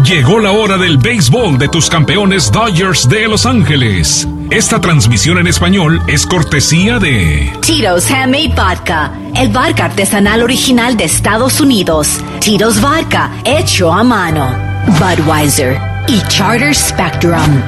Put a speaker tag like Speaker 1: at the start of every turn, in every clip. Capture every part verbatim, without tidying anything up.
Speaker 1: Llegó la hora del béisbol de tus campeones Dodgers de Los Ángeles. Esta transmisión en español es cortesía de
Speaker 2: Tito's Handmade Vodka, el vodka artesanal original de Estados Unidos. Tito's Vodka, hecho a mano. Budweiser y Charter Spectrum.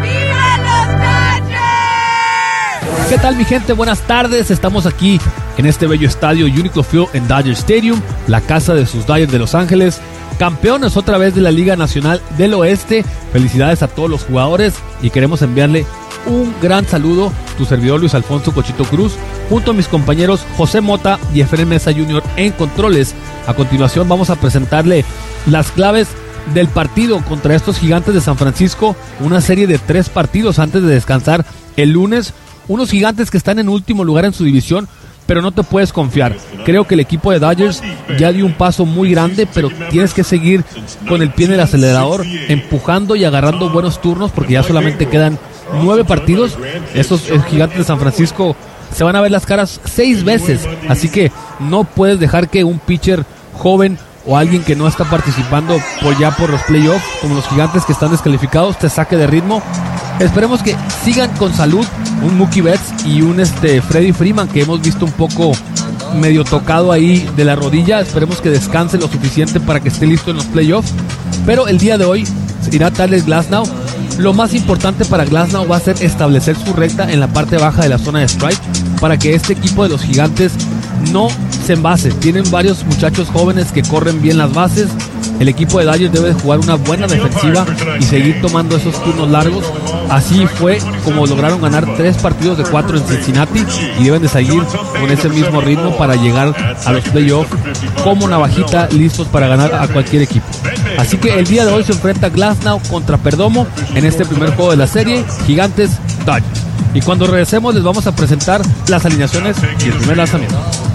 Speaker 3: ¿Qué tal, mi gente? Buenas tardes. Estamos aquí en este bello estadio Uniqlo Field en Dodger Stadium, la casa de sus Dodgers de Los Ángeles. Campeones otra vez de la Liga Nacional del Oeste. Felicidades a todos los jugadores y queremos enviarle un gran saludo, tu servidor Luis Alfonso Cochito Cruz, junto a mis compañeros José Mota y Efraín Mesa junior en controles. A continuación vamos a presentarle las claves del partido contra estos Gigantes de San Francisco, una serie de tres partidos antes de descansar el lunes. Unos Gigantes que están en último lugar en su división, pero no te puedes confiar. Creo que el equipo de Dodgers ya dio un paso muy grande, pero tienes que seguir con el pie en el acelerador, empujando y agarrando buenos turnos, porque ya solamente quedan nueve partidos. Estos Gigantes de San Francisco se van a ver las caras seis veces, así que no puedes dejar que un pitcher joven o alguien que no está participando por ya por los playoffs, como los Gigantes que están descalificados, te saque de ritmo. Esperemos que sigan con salud un Mookie Betts y un este Freddie Freeman, que hemos visto un poco medio tocado ahí de la rodilla. Esperemos que descanse lo suficiente para que esté listo en los playoffs. Pero el día de hoy irá Tyler Glasnow. Lo más importante para Glasnow va a ser establecer su recta en la parte baja de la zona de strike para que este equipo de los Gigantes no se envase. Tienen varios muchachos jóvenes que corren bien las bases. El equipo de Dodgers debe jugar una buena defensiva y seguir tomando esos turnos largos. Así fue como lograron ganar tres partidos de cuatro en Cincinnati y deben de seguir con ese mismo ritmo para llegar a los playoffs como navajita, listos para ganar a cualquier equipo. Así que el día de hoy se enfrenta Glasnow contra Perdomo en este primer juego de la serie, Gigantes Dodgers. Y cuando regresemos les vamos a presentar las alineaciones y el primer lanzamiento.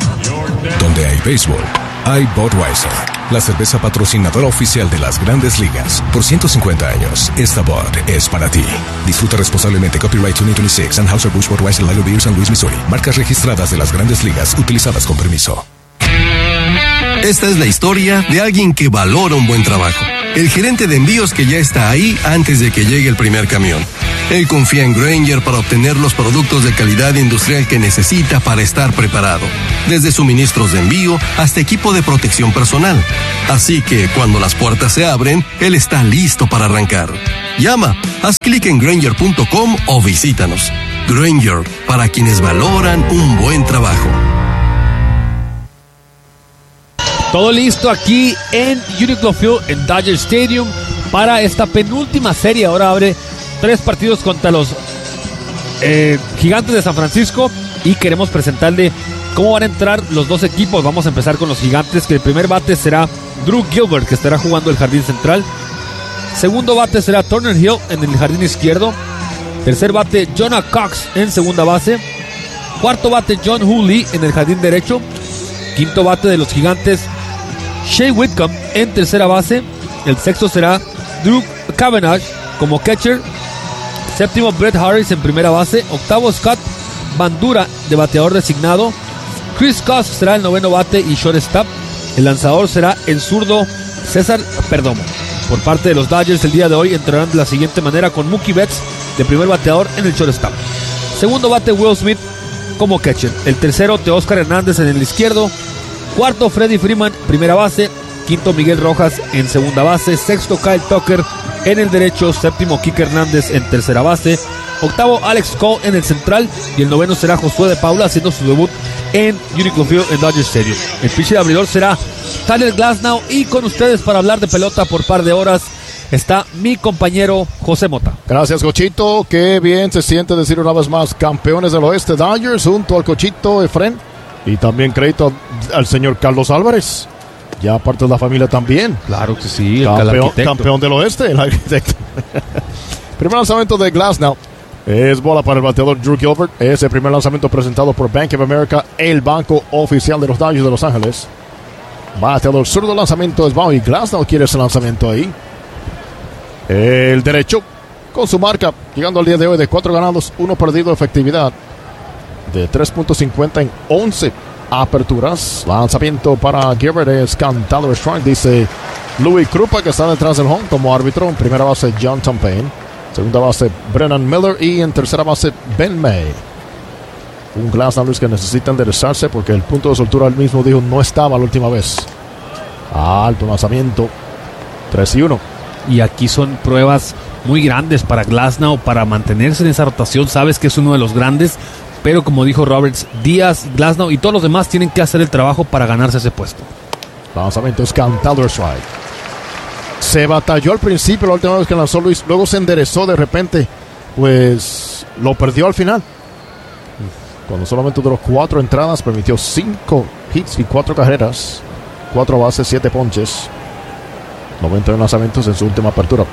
Speaker 4: Donde hay béisbol, hay Budweiser, la cerveza patrocinadora oficial de las Grandes Ligas. Por ciento cincuenta años, esta Bud es para ti. Disfruta responsablemente. Copyright veinte veintiséis, Anheuser-Busch Budweiser Lager Beer, San Luis, Missouri. Marcas registradas de las Grandes Ligas, utilizadas con permiso.
Speaker 5: Esta es la historia de alguien que valora un buen trabajo. El gerente de envíos que ya está ahí antes de que llegue el primer camión. Él confía en Grainger para obtener los productos de calidad industrial que necesita para estar preparado. Desde suministros de envío hasta equipo de protección personal. Así que cuando las puertas se abren, él está listo para arrancar. Llama, haz clic en Grainger punto com o visítanos. Grainger, para quienes valoran un buen trabajo.
Speaker 3: Todo listo aquí en Uniqlo Field en Dodger Stadium para esta penúltima serie. Ahora abre tres partidos contra los eh, Gigantes de San Francisco y queremos presentarle cómo van a entrar los dos equipos. Vamos a empezar con los Gigantes, que el primer bate será Drew Gilbert, que estará jugando el jardín central. Segundo bate será Turner Hill en el jardín izquierdo. Tercer bate Jonah Cox en segunda base. Cuarto bate John Hooley en el jardín derecho. Quinto bate de los Gigantes Shea Whitcomb en tercera base. El sexto será Drew Cavanagh como catcher. Séptimo Brett Harris en primera base. Octavo Scott Bandura de bateador designado. Chris Cox será el noveno bate y shortstop. El lanzador será el zurdo César Perdomo. Por parte de los Dodgers el día de hoy entrarán de la siguiente manera con Mookie Betts de primer bateador en el shortstop. Segundo bate Will Smith como catcher. El tercero Teóscar Hernández en el izquierdo. Cuarto Freddie Freeman primera base. Quinto Miguel Rojas en segunda base. Sexto Kyle Tucker en el derecho. Séptimo Kike Hernández en tercera base. Octavo Alex Cole en el central. Y el noveno será Josué de Paula haciendo su debut en Uniqlo Field en Dodger Stadium. El pitcher abridor será Tyler Glasnow. Y con ustedes para hablar de pelota por par de horas está mi compañero José Mota.
Speaker 6: Gracias, Cochito. Qué bien se siente decir una vez más campeones del oeste Dodgers junto al Cochito Efren. Y también crédito al señor Carlos Álvarez. Ya parte de la familia también.
Speaker 3: Claro que sí, el
Speaker 6: campeón, campeón del oeste, el arquitecto. Primer lanzamiento de Glasnow. Es bola para el bateador Drew Gilbert. Es el primer lanzamiento presentado por Bank of America, el banco oficial de los Dodgers de Los Ángeles. Bateador zurdo, lanzamiento es Bobby Glasnow. Quiere ese lanzamiento ahí. El derecho con su marca, llegando al día de hoy de cuatro ganados, uno perdido, efectividad de tres punto cincuenta en once aperturas. Lanzamiento para Gilbert es cantado strike, dice Louis Krupa, que está detrás del home como árbitro. En primera base, John Tompain. Segunda base, Brennan Miller. Y en tercera base, Ben May. Un Glasnow, Luis, que necesita enderezarse porque el punto de soltura él mismo dijo no estaba la última vez. Alto lanzamiento. tres y uno.
Speaker 3: Y aquí son pruebas muy grandes para Glasnow, para mantenerse en esa rotación. Sabes que es uno de los grandes, pero como dijo Roberts, Díaz, Glasnow y todos los demás tienen que hacer el trabajo para ganarse ese puesto.
Speaker 6: Lanzamiento es cantado strike. Se batalló al principio la última vez que lanzó Luis, luego se enderezó de repente, pues lo perdió al final. Cuando solamente duró cuatro entradas, permitió cinco hits y cuatro carreras, cuatro bases, siete ponches, noventa y uno lanzamientos en su última apertura.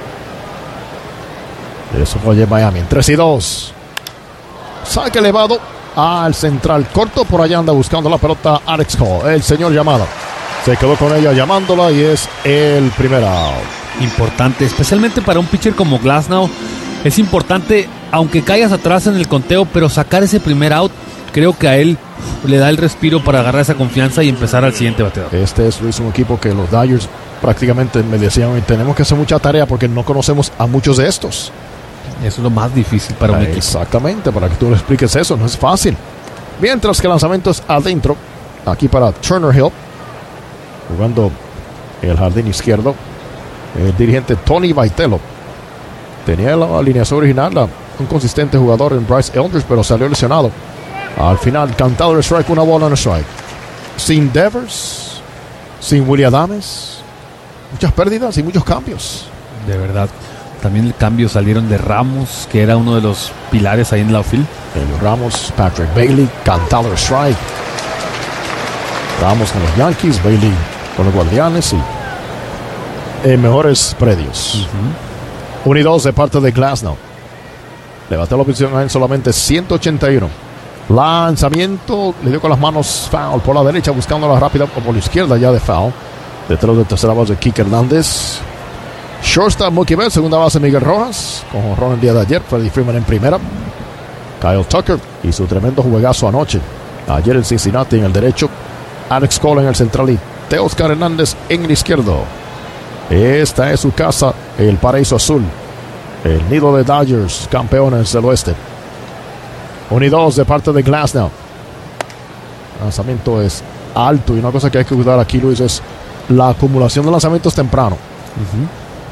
Speaker 6: Eso fue en Miami. En tres y dos. Saque elevado al central corto. Por allá anda buscando la pelota Alex Cole. El señor Yamada se quedó con ella llamándola y es el primer out.
Speaker 3: Importante, especialmente para un pitcher como Glasnow. Es importante, aunque caigas atrás en el conteo, pero sacar ese primer out, creo que a él le da el respiro para agarrar esa confianza y empezar al siguiente bateador.
Speaker 6: Este es, Luis, un equipo que los Dodgers prácticamente me decían, tenemos que hacer mucha tarea porque no conocemos a muchos de estos.
Speaker 3: Eso es lo más difícil para un equipo.
Speaker 6: Exactamente, para que tú le expliques eso, no es fácil. Mientras que el lanzamiento es adentro, aquí para Turner Hill, jugando el jardín izquierdo, el dirigente Tony Vitello. Tenía la alineación original, la, un consistente jugador en Bryce Eldridge, pero salió lesionado. Al final, cantado el strike, una bola en el strike. Sin Devers, sin Willy Adames, muchas pérdidas y muchos cambios.
Speaker 3: De verdad. También el cambio salieron de Ramos, que era uno de los pilares ahí en el outfield.
Speaker 6: El Ramos, Patrick Bailey, cantado el strike. Ramos con los Yankees, Bailey con los Guardianes y en mejores predios. Uh-huh. uno y dos de parte de Glasnow. Le batió la oposición en solamente ciento ochenta y uno. Lanzamiento, le dio con las manos foul por la derecha, buscando la rápida o por la izquierda ya de foul. Detrás de tercera base de Kike Hernández. Shortstop Mookie Betts, segunda base Miguel Rojas, con jonrón el día de ayer. Freddie Freeman en primera. Kyle Tucker y su tremendo juegazo anoche. Ayer en Cincinnati en el derecho. Alex Cole en el central y Teoscar Hernández en el izquierdo. Esta es su casa, el paraíso azul. El nido de Dodgers, campeones del oeste. uno y dos de parte de Glasnow. El lanzamiento es alto y una cosa que hay que cuidar aquí, Luis, es la acumulación de lanzamientos temprano. Uh-huh.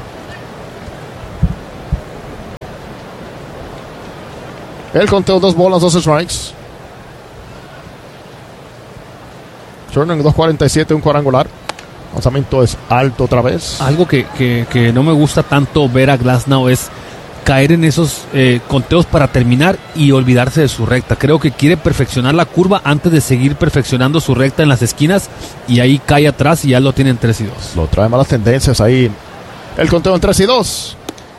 Speaker 6: El conteo, dos bolas, dos strikes. Turner en dos cuarenta y siete, un cuadrangular. Lanzamiento es alto otra vez.
Speaker 3: Algo que, que, que no me gusta tanto ver a Glasnow es caer en esos eh, conteos para terminar y olvidarse de su recta. Creo que quiere perfeccionar la curva antes de seguir perfeccionando su recta en las esquinas y ahí cae atrás y ya lo tienen tres y dos.
Speaker 6: Lo trae malas tendencias ahí. El conteo en tres y dos.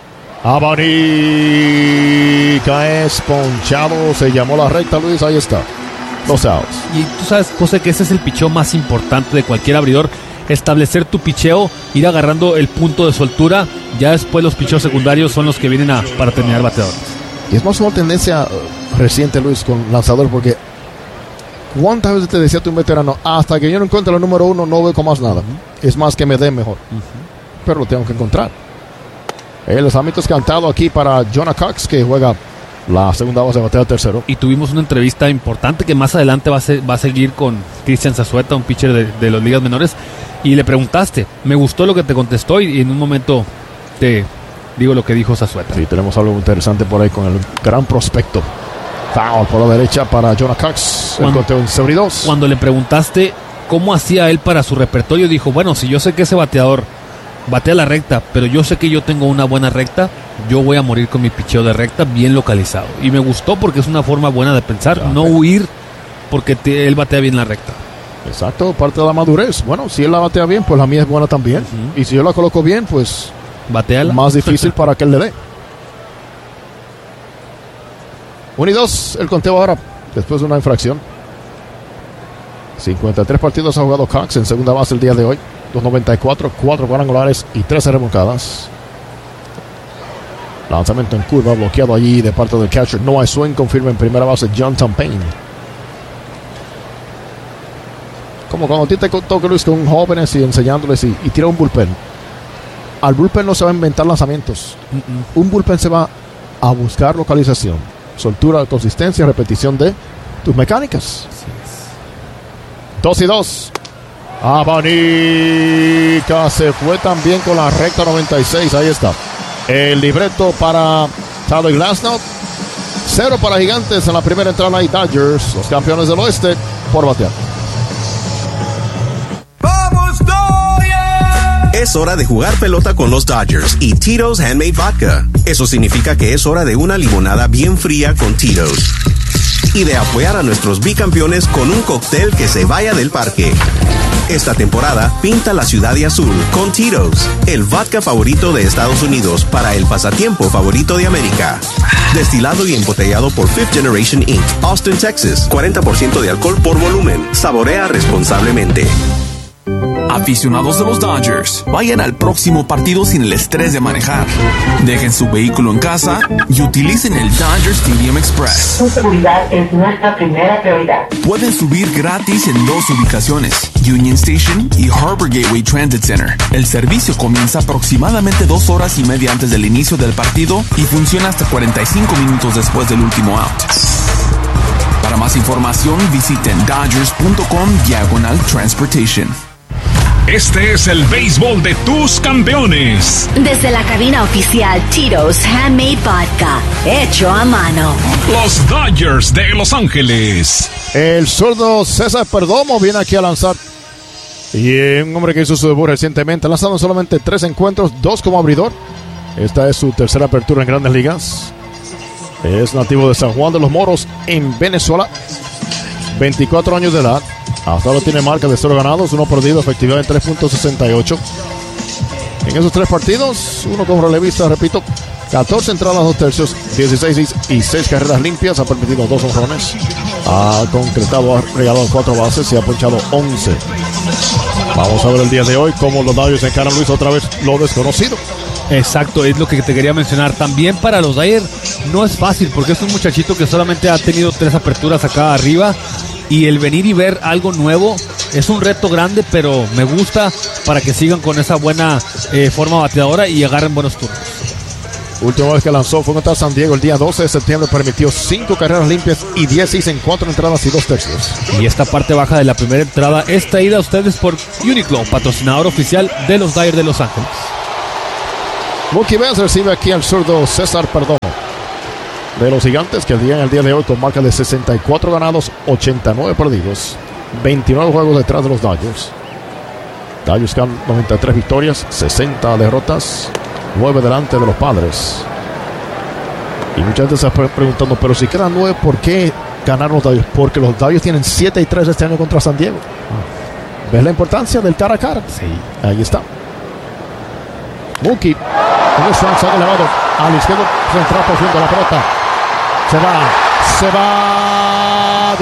Speaker 6: Abanica es ponchado. Se llamó la recta, Luis. Ahí está. Dos outs.
Speaker 3: Y tú sabes, José, que ese es el picheo más importante de cualquier abridor. Establecer tu picheo, ir agarrando el punto de soltura. Ya después los picheos secundarios son los que vienen a, para terminar bateadores.
Speaker 6: Y es más una tendencia reciente, Luis, con lanzador, porque ¿cuántas veces te decía tú un veterano? Hasta que yo no encuentre el número uno, no veo con más nada. Uh-huh. Es más que me den mejor. Uh-huh. Pero lo tengo que encontrar. El lanzamiento es cantado aquí para Jonah Cox, que juega la segunda base de bateador tercero.
Speaker 3: Y tuvimos una entrevista importante que más adelante va a, ser, va a seguir con Cristian Zazueta, un pitcher de, de las ligas menores. Y le preguntaste, me gustó lo que te contestó y, y en un momento te digo lo que dijo Zazueta.
Speaker 6: Sí, tenemos algo interesante por ahí con el gran prospecto. Foul por la derecha para Jonah Cox.
Speaker 3: Cuando,
Speaker 6: el conteo en cero y dos.
Speaker 3: Cuando le preguntaste cómo hacía él para su repertorio, dijo, bueno, si yo sé que ese bateador batea la recta, pero yo sé que yo tengo una buena recta, yo voy a morir con mi picheo de recta bien localizado. Y me gustó porque es una forma buena de pensar, ya, no okay. huir porque te, él batea bien la recta.
Speaker 6: Exacto, parte de la madurez. Bueno, si él la batea bien, pues la mía es buena también. Uh-huh. Y si yo la coloco bien, pues
Speaker 3: bateala.
Speaker 6: Más difícil para que él le dé. uno y dos el conteo ahora, después de una infracción. cincuenta y tres partidos ha jugado Cox en segunda base el día de hoy. dos noventa y cuatro, cuatro cuadrangulares y trece remolcadas. Lanzamiento en curva, bloqueado allí de parte del catcher. No hay swing, confirma en primera base John Tompain. como cuando a ti te toca, Luis, con jóvenes y enseñándoles y, y tira un bullpen. Al bullpen no se va a inventar lanzamientos. Mm-mm. Un bullpen se va a buscar localización, soltura, consistencia, repetición de tus mecánicas. Dos y dos. Abanica se fue también con la recta noventa y seis. Ahí está. El libreto para Tyler Glasnow. Cero para Gigantes en la primera entrada y Dodgers, los campeones del oeste, por batear.
Speaker 7: ¡Vamos, Dodgers! Es hora de jugar pelota con los Dodgers y Tito's Handmade Vodka. Eso significa que es hora de una limonada bien fría con Tito's. Y de apoyar a nuestros bicampeones con un cóctel que se vaya del parque. Esta temporada, pinta la ciudad de azul con Tito's, el vodka favorito de Estados Unidos para el pasatiempo favorito de América. Destilado y embotellado por Fifth Generation incorporated, Austin, Texas. cuarenta por ciento de alcohol por volumen. Saborea responsablemente.
Speaker 8: Aficionados de los Dodgers, vayan al próximo partido sin el estrés de manejar. Dejen su vehículo en casa y utilicen el Dodger Stadium Express.
Speaker 9: Su seguridad es nuestra primera prioridad.
Speaker 8: Pueden subir gratis en dos ubicaciones, Union Station y Harbor Gateway Transit Center. El servicio comienza aproximadamente dos horas y media antes del inicio del partido y funciona hasta cuarenta y cinco minutos después del último out. Para más información, visiten dodgers punto com diagonal transportation.
Speaker 1: Este es el béisbol de tus campeones.
Speaker 2: Desde la cabina oficial Tito's Handmade Vodka, hecho a mano.
Speaker 1: Los Dodgers de Los Ángeles.
Speaker 6: El zurdo César Perdomo viene aquí a lanzar. Y un hombre que hizo su debut recientemente, ha lanzado solamente tres encuentros, dos como abridor. Esta es su tercera apertura en Grandes Ligas. Es nativo de San Juan de los Moros, en Venezuela. veinticuatro años de edad. Hasta ahora tiene marca de cero ganados, uno perdido, efectividad en tres punto sesenta y ocho. En esos tres partidos, uno como relevista, repito, catorce entradas, dos tercios, dieciséis y seis carreras limpias. Ha permitido dos honrones. Ha concretado, ha regalado cuatro bases y ha ponchado once. Vamos a ver el día de hoy cómo los Dodgers encaran, Luis, otra vez lo desconocido.
Speaker 3: Exacto, es lo que te quería mencionar. También para los Dodgers no es fácil porque es un muchachito que solamente ha tenido tres aperturas acá arriba. Y el venir y ver algo nuevo es un reto grande, pero me gusta para que sigan con esa buena eh, forma bateadora y agarren buenos turnos.
Speaker 6: Última vez que lanzó fue contra San Diego el día doce de septiembre. Permitió cinco carreras limpias y diez en cuatro entradas y dos tercios.
Speaker 3: Y esta parte baja de la primera entrada es traída a ustedes por Uniqlo, patrocinador oficial de los Dodgers de Los Ángeles.
Speaker 6: Mookie Betts recibe aquí al zurdo César Perdomo de los Gigantes, que el día en el día de hoy con marca de sesenta y cuatro ganados, ochenta y nueve perdidos, veintinueve juegos detrás de los Dodgers. Dodgers con noventa y tres victorias, sesenta derrotas, nueve delante de los Padres. Y mucha gente se está preguntando, pero si quedan nueve, ¿por qué ganaron los Dodgers? Porque los Dodgers tienen siete y tres este año contra San Diego. ¿Ves la importancia del cara a cara?
Speaker 3: Sí.
Speaker 6: Ahí está. Mookie, con un strike side elevado a la izquierda, central profundo la pelota. Se va, se va.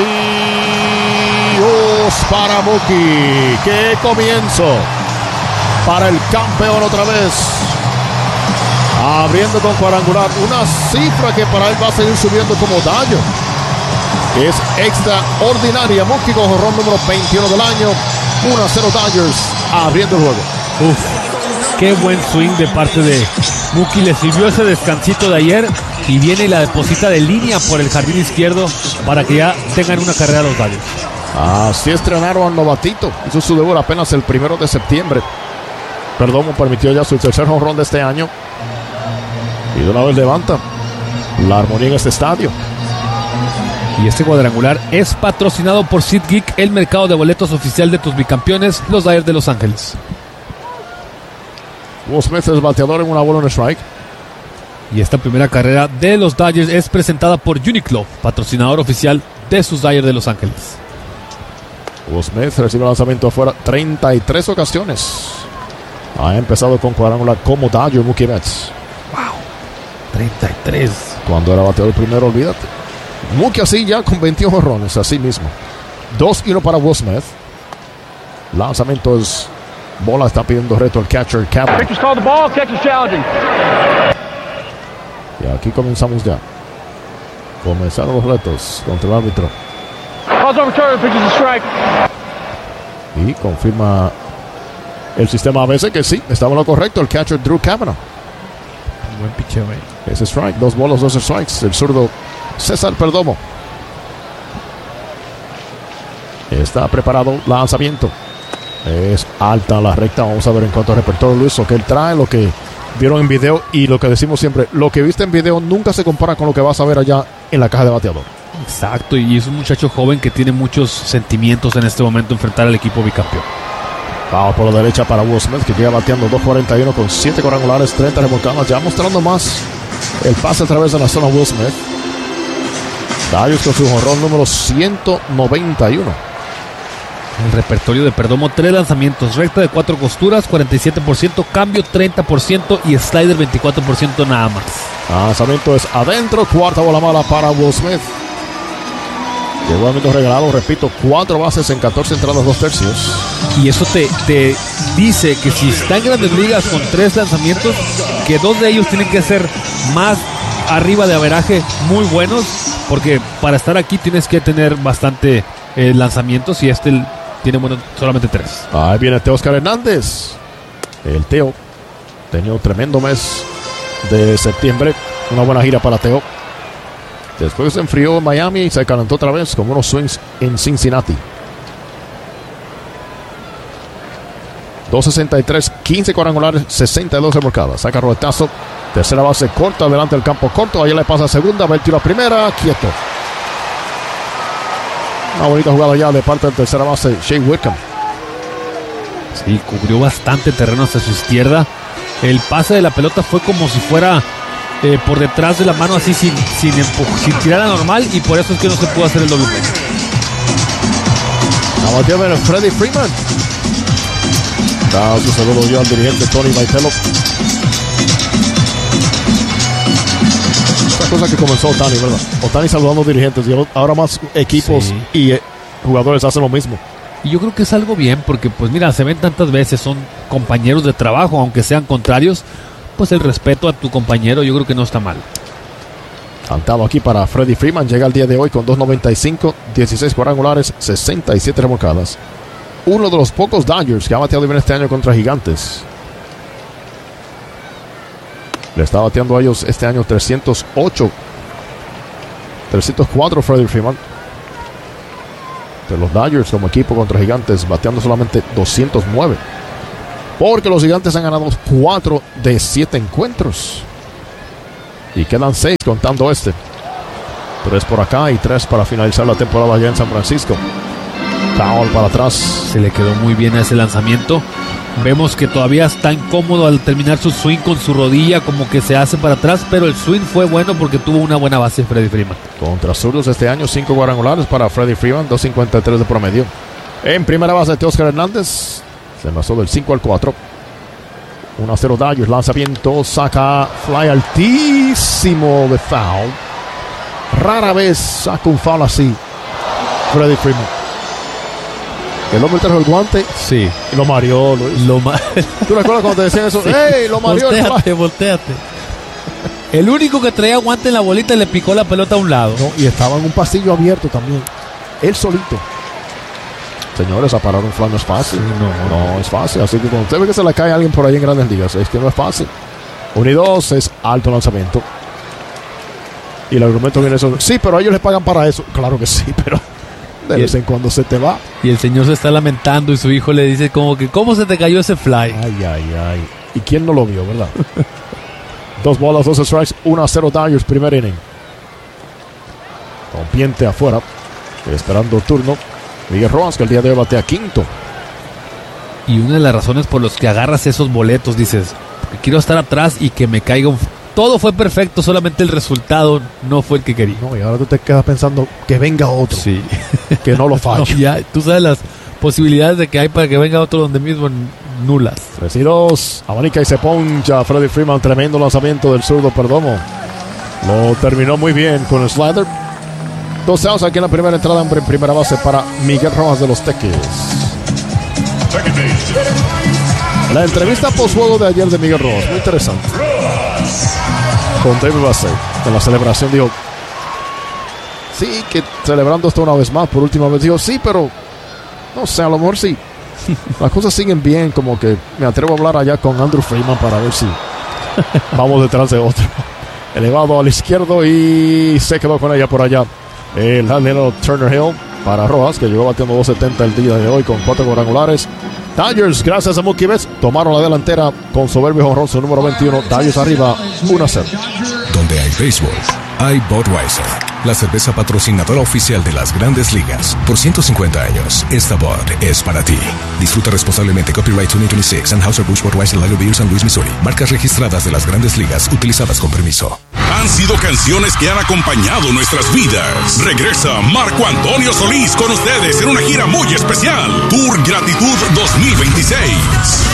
Speaker 6: Dios para Mookie. ¡Qué comienzo! Para el campeón otra vez. Abriendo con cuadrangular. Una cifra que para él va a seguir subiendo como Dodger. Es extraordinaria. Mookie con jonrón número veintiuno del año. uno a cero Dodgers. Abriendo el juego.
Speaker 3: Uf. Qué buen swing de parte de Mookie. Le sirvió ese descansito de ayer y viene y la deposita de línea por el jardín izquierdo para que ya tengan una carrera los Dodgers.
Speaker 6: Así estrenaron al novatito. Hizo su debut apenas el primero de septiembre. Perdomo permitió ya su tercer jonrón de este año. Y de una vez levanta la armonía en este estadio.
Speaker 3: Y este cuadrangular es patrocinado por SeatGeek, el mercado de boletos oficial de tus bicampeones, los Dodgers de Los Ángeles.
Speaker 6: Will Smith es bateador en una bola en strike.
Speaker 3: Y esta primera carrera de los Dodgers es presentada por Uniqlo, patrocinador oficial de sus Dodgers de Los Ángeles.
Speaker 6: Will Smith recibe lanzamiento afuera treinta y tres ocasiones. Ha empezado con cuadrangular como Dodger Mookie Betts.
Speaker 3: Wow, treinta y tres.
Speaker 6: Cuando era bateador primero, olvídate. Mookie así ya con veintiuno jonrones, así mismo. dos y uno para Will Smith. Lanzamiento es bola, está pidiendo reto el catcher Kapler.
Speaker 10: Pitcher's called the ball, catcher's challenging.
Speaker 6: Y aquí comenzamos ya. Comenzaron los retos contra el árbitro.
Speaker 10: Ball's overturned, pitcher's a strike.
Speaker 6: Y confirma el sistema A B C que sí, estaba en lo correcto. El catcher Drew Cavanaugh.
Speaker 3: Un buen picheo, eh.
Speaker 6: Ese strike, dos bolas, dos strikes. El zurdo César Perdomo. Está preparado, lanzamiento. Es alta la recta. Vamos a ver en cuanto al repertorio, Luis, lo que él trae, lo que vieron en video y lo que decimos siempre. Lo que viste en video nunca se compara con lo que vas a ver allá en la caja de bateador.
Speaker 3: Exacto, y es un muchacho joven que tiene muchos sentimientos en este momento enfrentar al equipo bicampeón.
Speaker 6: Vamos por la derecha para Will Smith, que llega bateando dos cuarenta y uno con siete cuadrangulares, treinta remolcadas. Ya mostrando más el pase a través de la zona Will Smith. Darius con su jonrón número ciento noventa y uno.
Speaker 3: El repertorio de Perdomo, tres lanzamientos, recta de cuatro costuras, cuarenta y siete por ciento, cambio treinta por ciento y slider veinticuatro por ciento nada más.
Speaker 6: Lanzamiento es adentro, cuarta bola mala para Will Smith. Llegó a minutos regalados, repito, cuatro bases en catorce entradas, dos tercios.
Speaker 3: Y eso te, te dice que si está en Grandes Ligas con tres lanzamientos, que dos de ellos tienen que ser más arriba de averaje, muy buenos, porque para estar aquí tienes que tener bastante eh, lanzamientos y este tiene bueno, solamente tres.
Speaker 6: Ahí viene Teóscar Hernández. El Teo tenía un tremendo mes de septiembre, una buena gira para Teo. Después se enfrió en Miami y se calentó otra vez con unos swings en Cincinnati. dos sesenta y tres, quince cuadrangulares, sesenta y dos remolcadas. Saca roletazo, tercera base corta, delante del campo corto. Allá le pasa a segunda, va el tiro a primera, quieto. Una bonita jugada ya de parte del tercera base, Shea Whitcomb.
Speaker 3: Sí, cubrió bastante terreno hacia su izquierda. El pase de la pelota fue como si fuera eh, por detrás de la mano, así sin, sin, empuj- sin tirada normal, y por eso es que no se pudo hacer el doble play.
Speaker 6: La batea de Freddie Freeman. Da su saludo yo al dirigente Tony Vitello. Esta cosa que comenzó Otani, ¿verdad? Otani saludando a dirigentes y ahora más equipos
Speaker 3: Sí.
Speaker 6: y eh, jugadores hacen lo mismo.
Speaker 3: Y yo creo que es algo bien, porque pues mira, se ven tantas veces, son compañeros de trabajo, aunque sean contrarios, pues el respeto a tu compañero yo creo que no está mal.
Speaker 6: Cantado aquí para Freddie Freeman, llega el día de hoy con dos noventa y cinco, dieciséis cuadrangulares, sesenta y siete remolcadas. Uno de los pocos Dodgers que ha bateado bien este año contra Gigantes. Le está bateando a ellos este año trescientos ocho, trescientos cuatro Freddie Freeman. De los Dodgers como equipo contra Gigantes, bateando solamente doscientos nueve. Porque los Gigantes han ganado cuatro de siete encuentros. Y quedan seis contando este. tres por acá y tres para finalizar la temporada allá en San Francisco. Foul para atrás.
Speaker 3: Se le quedó muy bien a ese lanzamiento. Vemos que todavía está incómodo al terminar su swing con su rodilla, como que se hace para atrás, pero el swing fue bueno porque tuvo una buena base Freddie Freeman.
Speaker 6: Contra zurdos este año, cinco cuadrangulares para Freddie Freeman, dos cincuenta y tres de promedio. En primera base, Teóscar Hernández. Se pasó del cinco al cuatro. uno a cero Dodgers, lanzamiento, saca fly altísimo de foul. Rara vez saca un foul así Freddie Freeman. El hombre trajo el guante.
Speaker 3: Sí.
Speaker 6: Y lo mareó, Luis.
Speaker 3: Lo ma-
Speaker 6: ¿Tú recuerdas cuando te decían eso?
Speaker 3: Sí.
Speaker 6: ¡Ey, lo mareó el
Speaker 3: Voltéate,
Speaker 6: fly!
Speaker 3: voltéate. El único que traía guante en la bolita le picó la pelota a un lado.
Speaker 6: No, y estaba en un pasillo abierto también. Él solito. Señores, a parar un fly no es fácil.
Speaker 3: Sí, no,
Speaker 6: no, es fácil. Así que cuando usted ve que se le cae a alguien por ahí en Grandes Ligas, es que no es fácil. Uno y dos es alto lanzamiento. Y el argumento viene eso. Sí, pero ellos les pagan para eso. Claro que sí, pero de vez en cuando se te va.
Speaker 3: Y el señor se está lamentando y su hijo le dice como que ¿cómo se te cayó ese fly?
Speaker 6: Ay, ay, ay. ¿Y quién no lo vio, verdad? Dos bolas, dos strikes, uno a cero Dodgers, primer inning. Rompiente afuera. Esperando el turno. Miguel Rojas, que el día de hoy batea quinto.
Speaker 3: Y una de las razones por las que agarras esos boletos, dices, quiero estar atrás y que me caiga un... Todo fue perfecto, solamente el resultado no fue el que quería.
Speaker 6: No, y ahora tú te quedas pensando que venga otro.
Speaker 3: Sí.
Speaker 6: Que no lo falle.
Speaker 3: No, ya, tú sabes las posibilidades de que hay para que venga otro donde mismo nulas.
Speaker 6: tres y dos. Abanica y se poncha. Freddie Freeman, tremendo lanzamiento del zurdo Perdomo. Lo terminó muy bien con el slider. Dos outs aquí en la primera entrada, hombre, en primera base para Miguel Rojas de los Teques. La entrevista post-juego de ayer de Miguel Rojas, muy interesante. Con David Bassett, en la celebración dijo, sí, que celebrando esto una vez más, por última vez, dijo, sí, pero no sé, a lo mejor sí, las cosas siguen bien, como que me atrevo a hablar allá con Andrew Freeman para ver si vamos detrás de otro. Elevado al izquierdo y se quedó con ella por allá. El jardinero Turner Hill para Rojas, que llegó batiendo dos setenta el día de hoy con cuatro cuadrangulares. Dodgers, gracias a Mookie Betts, tomaron la delantera con soberbio jonrón, su número veintiuno. Dodgers arriba, uno a cero.
Speaker 4: Donde hay béisbol, hay Budweiser, la cerveza patrocinadora oficial de las Grandes Ligas. Por ciento cincuenta años, esta Bud es para ti. Disfruta responsablemente. Copyright dos mil veintiséis, Anheuser-Busch Budweiser Lager Beer, San Luis, Missouri. Marcas registradas de las Grandes Ligas, utilizadas con permiso.
Speaker 1: Han sido canciones que han acompañado nuestras vidas. Regresa Marco Antonio Solís con ustedes en una gira muy especial. Tour Gratitud dos mil veintiséis.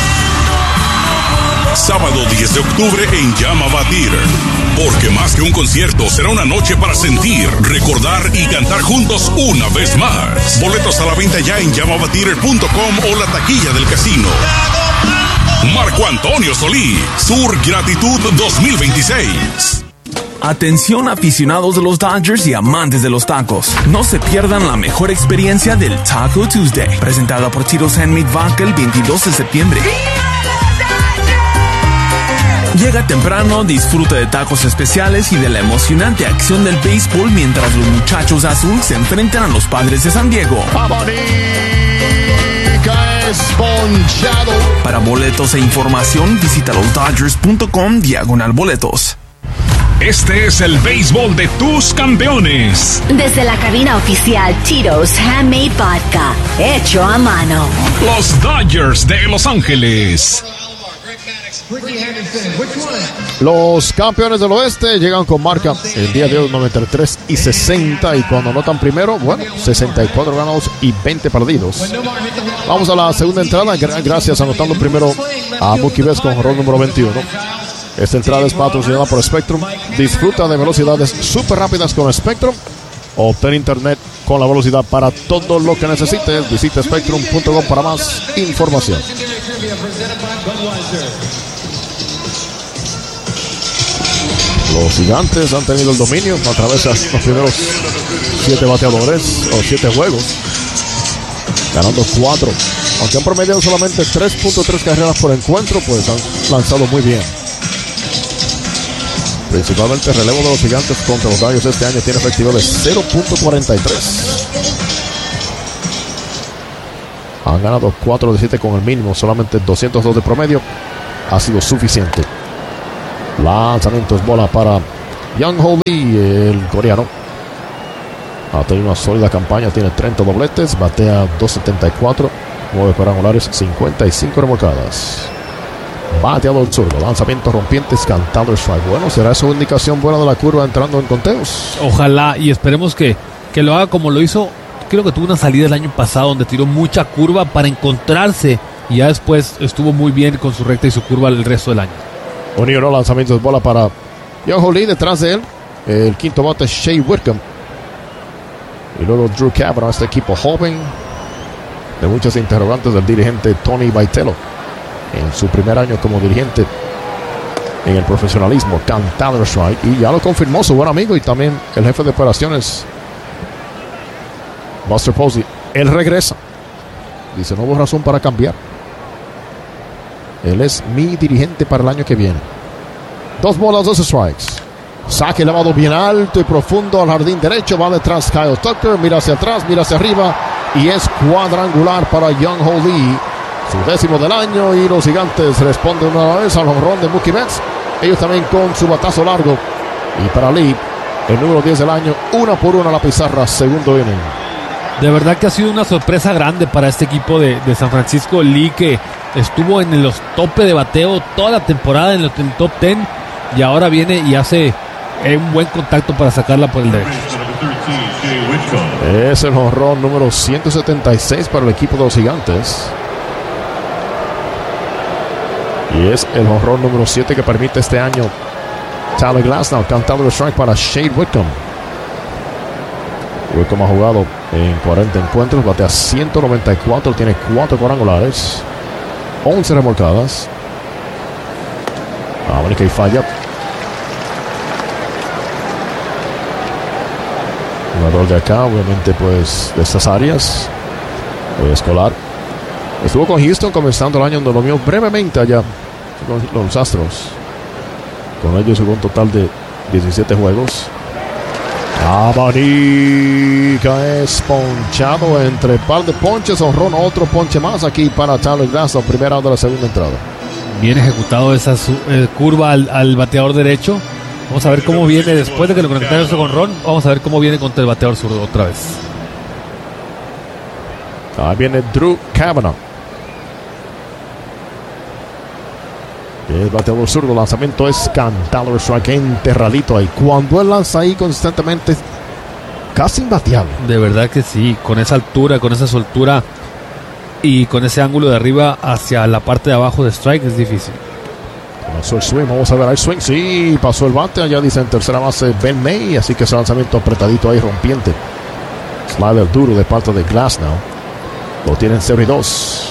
Speaker 1: Sábado diez de octubre en Yamava Theater. Porque más que un concierto, será una noche para sentir, recordar y cantar juntos una vez más. Boletos a la venta ya en yamava theater punto com o la taquilla del casino. Marco Antonio Solís, Tour Gratitud dos mil veintiséis.
Speaker 8: Atención aficionados de los Dodgers y amantes de los tacos. No se pierdan la mejor experiencia del Taco Tuesday, presentada por Tito's Handmade Vodka el veintidós de septiembre. Llega temprano, disfruta de tacos especiales y de la emocionante acción del béisbol mientras los muchachos azul se enfrentan a los Padres de San Diego. Para boletos e información, visita los dodgers punto com diagonal boletos.
Speaker 1: Este es el béisbol de tus campeones.
Speaker 2: Desde la cabina oficial Tito's Handmade Vodka, hecho a mano.
Speaker 1: Los Dodgers de Los Ángeles.
Speaker 6: Los campeones del oeste llegan con marca el día de hoy noventa y tres y sesenta, y cuando anotan primero, bueno, sesenta y cuatro ganados y veinte perdidos. Vamos a la segunda entrada, gracias anotando primero a Mookie Betts con rol número veintiuno. Esta entrada es patrocinada por Spectrum. Disfruta de velocidades súper rápidas con Spectrum. Obtén internet con la velocidad para todo lo que necesites. Visita spectrum punto com para más información. Los Gigantes han tenido el dominio a través de los primeros siete bateadores o siete juegos, ganando cuatro. Aunque han promediado solamente tres punto tres carreras por encuentro, pues han lanzado muy bien. Principalmente el relevo de los Gigantes contra los Dodgers este año tiene efectividad de cero punto cuarenta y tres. Han ganado cuatro de siete con el mínimo, solamente doscientos dos de promedio. Ha sido suficiente. Lanzamiento es bola para Young-Ho Lee, el coreano. Ha tenido una sólida campaña, tiene treinta dobletes, batea dos setenta y cuatro, nueve cuadrangulares, cincuenta y cinco remolcadas. Bateado el zurdo, lanzamiento rompientes, cantado el strike. Bueno, ¿será eso una indicación buena de la curva entrando en conteos?
Speaker 3: Ojalá, y esperemos que, que lo haga como lo hizo. Creo que tuvo una salida el año pasado donde tiró mucha curva para encontrarse, y ya después estuvo muy bien con su recta y su curva el resto del año.
Speaker 6: Un y uno, lanzamiento de bola para Young-Ho Lee. Detrás de él, el quinto bate Shea Whitcomb. Y luego Drew Cavanaugh, este equipo joven de muchas interrogantes del dirigente Tony Vitello en su primer año como dirigente en el profesionalismo. Cantado strike, y ya lo confirmó su buen amigo y también el jefe de operaciones Buster Posey. Él regresa, dice: no hubo razón para cambiar, él es mi dirigente para el año que viene. Dos bolas, dos strikes. Saque elevado bien alto y profundo al jardín derecho. Va detrás Kyle Tucker, mira hacia atrás, mira hacia arriba, y es cuadrangular para Young-Ho Lee, su décimo del año. Y los Gigantes responden una vez al jonrón de Mookie Betts, ellos también con su batazo largo. Y para Lee, el número diez del año, una por una a la pizarra, segundo inning.
Speaker 3: De verdad que ha sido una sorpresa grande para este equipo de, de San Francisco. Lee, que estuvo en los tope de bateo toda la temporada, en el, en el top diez, y ahora viene y hace eh, un buen contacto para sacarla por el derecho.
Speaker 6: Es el jonrón número ciento setenta y seis para el equipo de los Gigantes. Y es el jonrón número siete que permite este año Tyler Glasnow. Cantado el strike para Shea Whitcomb. Whitcomb ha jugado en cuarenta encuentros, batea ciento noventa y cuatro, tiene cuatro cuadrangulares, once remolcadas. Ah, bueno, que falla. Jugador de acá, obviamente, pues de estas áreas, eh, escolar. Estuvo con Houston comenzando el año, donde lo vio brevemente allá con los Astros. Con ellos jugó un total de diecisiete juegos. Abanica es ponchado entre par de ponches, honrón, otro ponche más aquí para Tyler Glasnow, primera out de la segunda entrada.
Speaker 3: Bien ejecutado esa eh, curva al, al bateador derecho. Vamos a ver cómo viene después de que lo conectaron eso con Ron. Vamos a ver cómo viene contra el bateador zurdo otra vez.
Speaker 6: Ahí viene Drew Cavanaugh. El bateador zurdo, lanzamiento es cantado, strike enterradito ahí. Cuando él lanza ahí consistentemente, casi imbateable.
Speaker 3: De verdad que sí, con esa altura, con esa soltura y con ese ángulo de arriba hacia la parte de abajo de strike es difícil.
Speaker 6: Pasó el swing, vamos a ver, hay swing, sí, pasó el bate, allá dice en tercera base Ben May, así que ese lanzamiento apretadito ahí, rompiente. Slider duro de parte de Glasnow. Lo tienen cero y dos.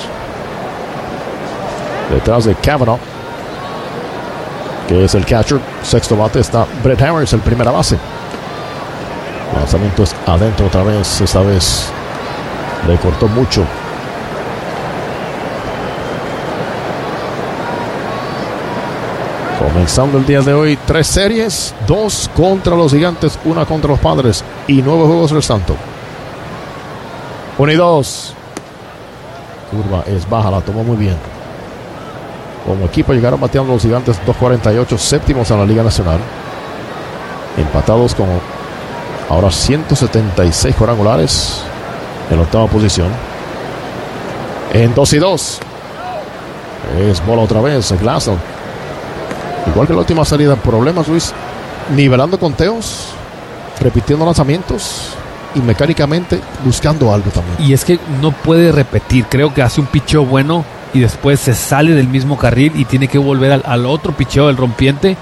Speaker 6: Detrás de Cavanaugh, que es el catcher. Sexto bate está Brett Harris, el primera base. El lanzamiento es adentro otra vez. Esta vez le cortó mucho. Comenzando el día de hoy, tres series, dos contra los Gigantes, una contra los Padres y nueve juegos restantes. Uno y dos. Curva es baja, la tomó muy bien. Como equipo llegaron bateando los Gigantes dos cuarenta y ocho, séptimos en la Liga Nacional. Empatados con ahora ciento setenta y seis cuadrangulares en la octava posición. En dos y dos. Es bola otra vez, Glasnow. Igual que la última salida, problemas, Luis. Nivelando conteos, repitiendo lanzamientos y mecánicamente buscando algo también.
Speaker 3: Y es que no puede repetir. Creo que hace un picheo bueno y después se sale del mismo carril y tiene que volver al, al otro picheo del rompiente.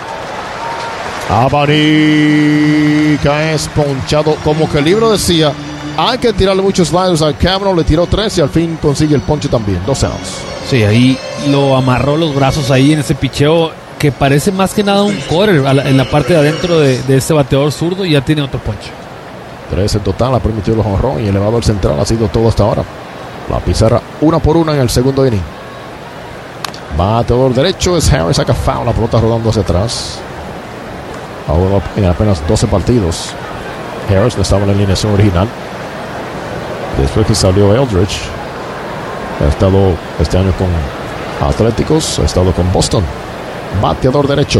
Speaker 6: Abanica es ponchado. Como que el libro decía, hay que tirarle muchos sliders al Cavanaugh. Le tiró tres y al fin consigue el ponche también. Dos outs.
Speaker 3: Sí, ahí lo amarró los brazos ahí en ese picheo que parece más que nada un quarter en la parte de adentro de, de ese bateador zurdo, y ya tiene otro ponche.
Speaker 6: Tres en total, ha permitido los jonrón y el elevador central ha sido todo hasta ahora. La pizarra una por una en el segundo inning. Bateador derecho es Harris, saca foul, la pelota rodando hacia atrás. Ahora en apenas doce partidos. Harris no estaba en la alineación original. Después que salió Eldridge, ha estado este año con Atléticos, ha estado con Boston. Bateador derecho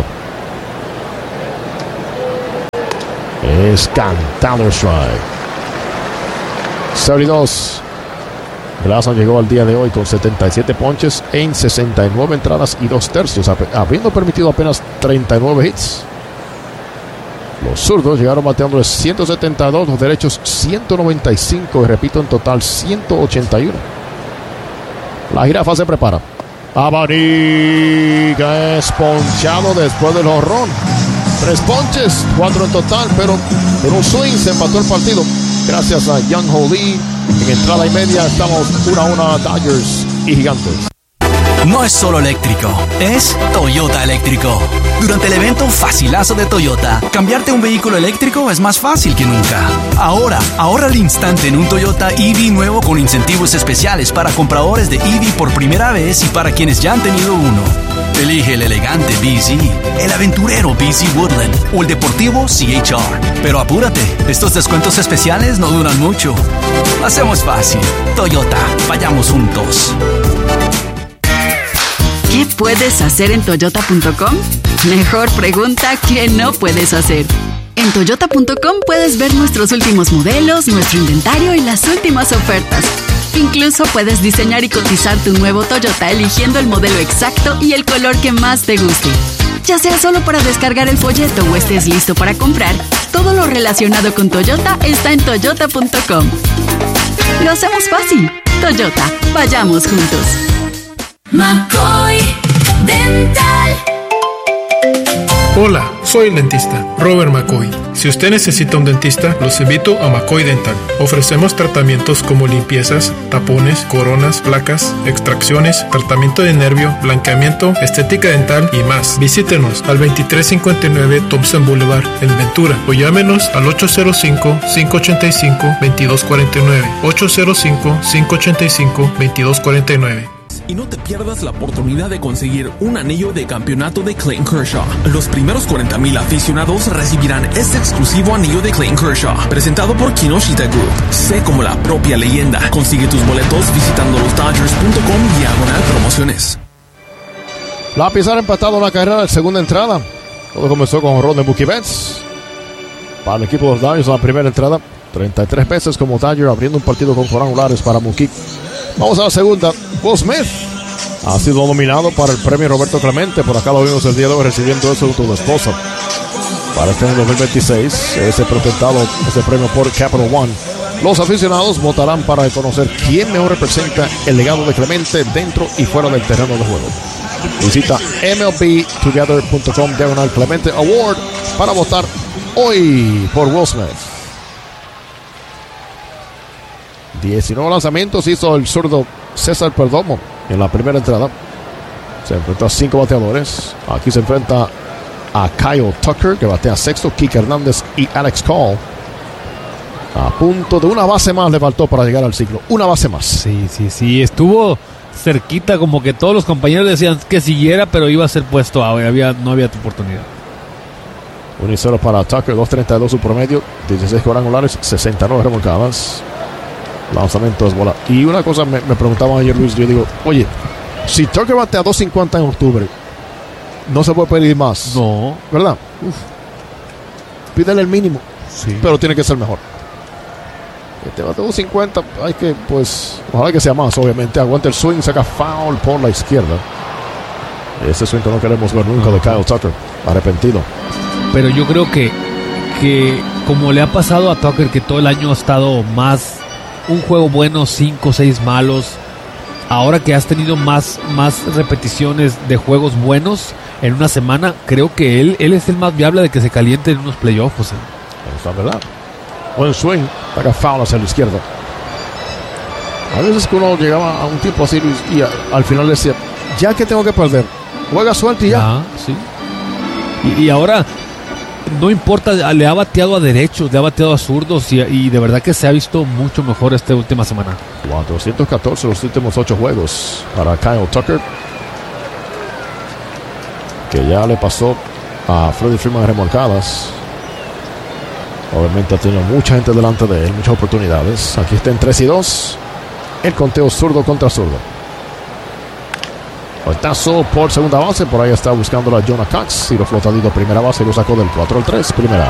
Speaker 6: es cantado strike. cero y dos. Glasnow llegó al día de hoy con setenta y siete ponches en sesenta y nueve entradas y dos tercios, habiendo permitido apenas treinta y nueve hits. Los zurdos llegaron bateando de ciento setenta y dos, los derechos ciento noventa y cinco y repito en total ciento ochenta y uno. La jirafa se prepara. Abanica es ponchado después del jonrón. Tres ponches, cuatro en total, pero en un swing se empató el partido. Gracias a Young Ho Lee. En entrada y media estamos uno a uno Dodgers y Gigantes.
Speaker 11: No es solo eléctrico, es Toyota eléctrico. Durante el evento Facilazo de Toyota, cambiarte un vehículo eléctrico es más fácil que nunca. Ahora, ahorra al instante en un Toyota E V nuevo con incentivos especiales para compradores de E V por primera vez y para quienes ya han tenido uno. Elige el elegante B Z, el aventurero B Z Woodland o el deportivo C H R. Pero apúrate, estos descuentos especiales no duran mucho. Lo hacemos fácil. Toyota, vayamos juntos.
Speaker 12: ¿Qué puedes hacer en Toyota punto com? Mejor pregunta, ¿qué no puedes hacer? En Toyota punto com puedes ver nuestros últimos modelos, nuestro inventario y las últimas ofertas. Incluso puedes diseñar y cotizar tu nuevo Toyota eligiendo el modelo exacto y el color que más te guste. Ya sea solo para descargar el folleto o estés listo para comprar, todo lo relacionado con Toyota está en Toyota punto com. Lo hacemos fácil. Toyota, vayamos juntos.
Speaker 13: McCoy Dental.
Speaker 14: Hola, soy
Speaker 13: soy el dentista, Robert McCoy. Si usted necesita un dentista, los invito a McCoy Dental. Ofrecemos tratamientos como limpiezas, tapones, coronas, placas, extracciones, tratamiento de nervio, blanqueamiento, estética dental y más. Visítenos al veintitrés cincuenta y nueve Thompson Boulevard en Ventura o llámenos al ocho cero cinco, cinco ocho cinco, dos dos cuatro nueve, ocho cero cinco, cinco ocho cinco, dos dos cuatro nueve.
Speaker 8: Y no te pierdas la oportunidad de conseguir un anillo de campeonato de Clayton Kershaw. Los primeros cuarenta mil aficionados recibirán este exclusivo anillo de Clayton Kershaw, presentado por Kinoshita Group. Sé como la propia leyenda. Consigue tus boletos visitando los Dodgers punto com diagonal promociones.
Speaker 6: La pizarra empatado una carrera de segunda entrada. Todo comenzó con un rol de Mookie Betts. Para el equipo de los Dodgers, la primera entrada, treinta y tres veces como Dodger, abriendo un partido con cuadrangulares para Mookie. Vamos a la segunda. Will Smith ha sido nominado para el premio Roberto Clemente. Por acá lo vimos el día de hoy recibiendo eso de tu esposa. Para este año dos mil veintiséis, ese presentado, ese premio por Capital One. Los aficionados votarán para conocer quién mejor representa el legado de Clemente dentro y fuera del terreno de juego. Visita M L B together punto com diagonal Clemente Award para votar hoy por Will Smith. diecinueve lanzamientos hizo el zurdo César Perdomo en la primera entrada. Se enfrentó a cinco bateadores. Aquí se enfrenta a Kyle Tucker, que batea sexto, Kike Hernández y Alex Call. A punto de una base más le faltó para llegar al ciclo. Una base más.
Speaker 3: Sí, sí, sí. Estuvo cerquita, como que todos los compañeros decían que siguiera, pero iba a ser puesto a había, no había oportunidad.
Speaker 6: uno y cero para Tucker, dos treinta y dos su promedio, dieciséis cuadrangulares, sesenta y nueve remolcadas. Lanzamiento es bola. Y una cosa me, me preguntaban ayer, Luis, yo digo, oye, si Tucker batea dos cincuenta en octubre, no se puede pedir más.
Speaker 3: No.
Speaker 6: ¿Verdad? Uf. Pídele el mínimo. Sí. Pero tiene que ser mejor. Este bate dos cincuenta, hay que, pues, ojalá que sea más, obviamente. Aguanta el swing, saca foul por la izquierda. Ese swing que no queremos ver nunca de Kyle Tucker. Arrepentido.
Speaker 3: Pero yo creo que, que como le ha pasado a Tucker, que todo el año ha estado más un juego bueno, cinco o seis malos. Ahora que has tenido más, más repeticiones de juegos buenos en una semana, creo que él, él es el más viable de que se caliente en unos playoffs. Pues, ¿eh?
Speaker 6: Esa es verdad. Buen swing, saca foul hacia la izquierda. A veces que uno llegaba a un tiempo así y a, al final decía, ya que tengo que perder, juega suerte y ya.
Speaker 3: Ah, sí. Y, y ahora no importa, le ha bateado a derechos, le ha bateado a zurdos y, y de verdad que se ha visto mucho mejor esta última semana.
Speaker 6: cuatrocientos catorce los últimos ocho juegos para Kyle Tucker, que ya le pasó a Freddie Freeman en remolcadas. Obviamente ha tenido mucha gente delante de él, muchas oportunidades. Aquí está en tres y dos. El conteo zurdo contra zurdo. Voltazo por segunda base. Por ahí está buscando a Jonah Cox. Y lo flotadito primera base y lo sacó del cuatro al tres. Primera.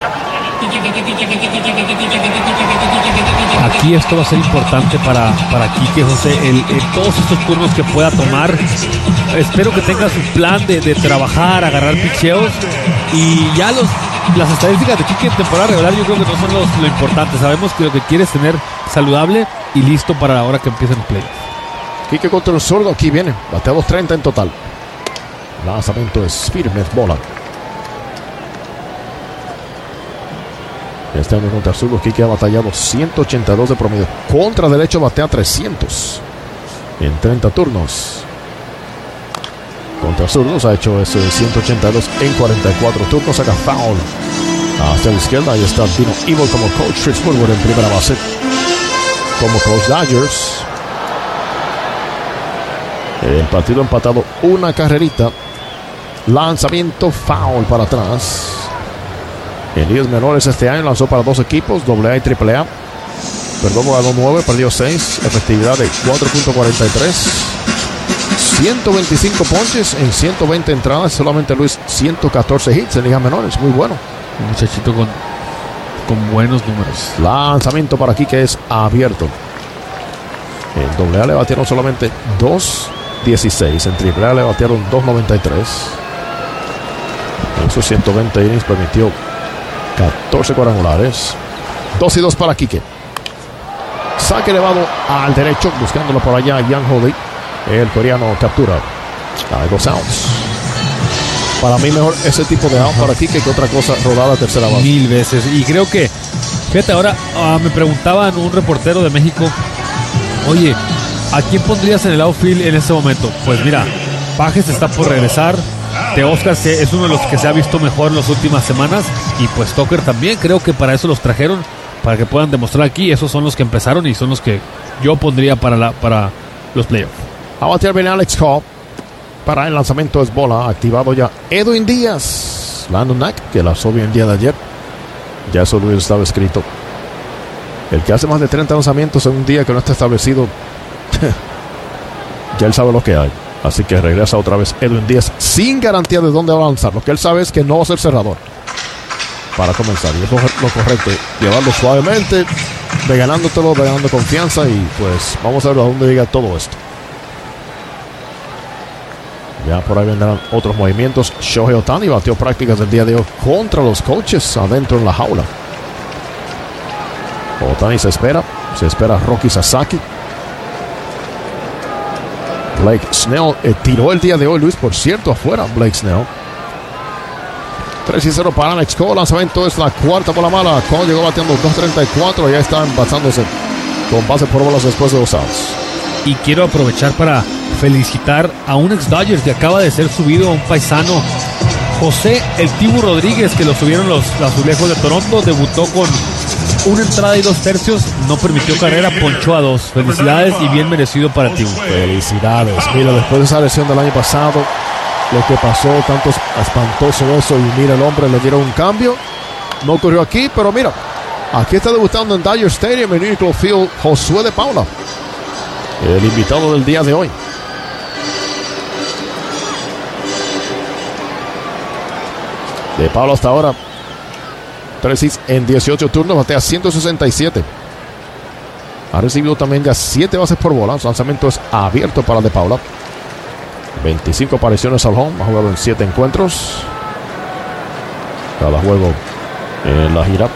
Speaker 3: Aquí esto va a ser importante para, para Quique José. El, el, todos estos turnos que pueda tomar. Espero que tenga su plan de, de trabajar, agarrar picheos. Y ya los, las estadísticas de Quique en temporada regular yo creo que no son los, lo importante. Sabemos que lo que quiere es tener saludable y listo para la hora que empiecen el play.
Speaker 6: Quique contra el zurdo, aquí viene. Batea dos treinta en total. Lanzamiento es firme, es bola. Este año contra el zurdo, Quique ha batallado ciento ochenta y dos de promedio. Contra derecho batea trescientos en treinta turnos. Contra zurdos ha hecho ese ciento ochenta y dos en cuarenta y cuatro turnos. Saca foul hacia la izquierda. Ahí está Dino Evil como coach. Fritz Woodward en primera base como coach Dodgers. El partido empatado, una carrerita. Lanzamiento foul para atrás. En ligas menores este año lanzó para dos equipos, doble A y triple A. Perdón, ganó nueve, perdió seis. Efectividad de cuatro punto cuarenta y tres. ciento veinticinco ponches en ciento veinte entradas. Solamente Luis, ciento catorce hits en ligas menores. Muy bueno.
Speaker 3: Un muchachito con, con buenos números.
Speaker 6: Lanzamiento para aquí que es abierto. En doble A le batieron solamente dos dieciséis. En triple A le batieron dos noventa y tres. En sus ciento veinte innings permitió catorce cuadrangulares. dos y dos para Quique. Saque elevado al derecho, buscándolo por allá Young Holley. El coreano captura. Hay dos outs. Para mí mejor ese tipo de out para Quique que otra cosa rodada a tercera base.
Speaker 3: Mil veces. Y creo que, fíjate, ahora uh, me preguntaban un reportero de México, oye, ¿a quién pondrías en el outfield en este momento? Pues mira, Pages está por regresar, Teoscar es uno de los que se ha visto mejor en las últimas semanas, y pues Tucker también, creo que para eso los trajeron, para que puedan demostrar aquí. Esos son los que empezaron y son los que yo pondría para, la, para los playoffs.
Speaker 6: A batear bien Alex Cobb. Para el lanzamiento es bola. Activado ya Edwin Díaz. Landon Knack, que lanzó bien el día de ayer. Ya eso lo estaba escrito. El que hace más de treinta lanzamientos en un día que no está establecido, ya él sabe lo que hay. Así que regresa otra vez Edwin Díaz sin garantía de dónde va a lanzar. Lo que él sabe es que no va a ser cerrador para comenzar. Y es lo correcto, llevarlo suavemente, regalándotelo, regalando confianza. Y pues vamos a ver a dónde llega todo esto. Ya por ahí vendrán otros movimientos. Shohei Ohtani batió prácticas del día de hoy contra los coaches adentro en la jaula. Ohtani se espera. Se espera Rocky Sasaki. Blake Snell eh, tiró el día de hoy, Luis, por cierto, afuera Blake Snell. tres y cero para Alex Cole. Lanzamiento es la cuarta bola mala. Cole llegó bateando dos treinta y cuatro. Ya están basándose con base por bolas después de dos outs.
Speaker 3: Y quiero aprovechar para felicitar a un ex Dodgers que acaba de ser subido, a un paisano, José El Tibu Rodríguez, que lo subieron los, los Azulejos de Toronto. Debutó con una entrada y dos tercios, no permitió carrera, ponchó a dos. Felicidades y bien merecido para Tibu.
Speaker 6: Felicidades. Mira, después de esa lesión del año pasado, lo que pasó, tanto espantoso eso, y mira, el hombre le dieron un cambio. No ocurrió aquí, pero mira, aquí está debutando en Dodger Stadium, en Uniqlo Field, Josué de Paula, el invitado del día de hoy. De Paula hasta ahora tres hits en dieciocho turnos, batea ciento sesenta y siete. Ha recibido también ya siete bases por bola. Su lanzamiento es abierto para De Paula. veinticinco apariciones al home. Ha jugado en siete encuentros. Cada juego en la gira.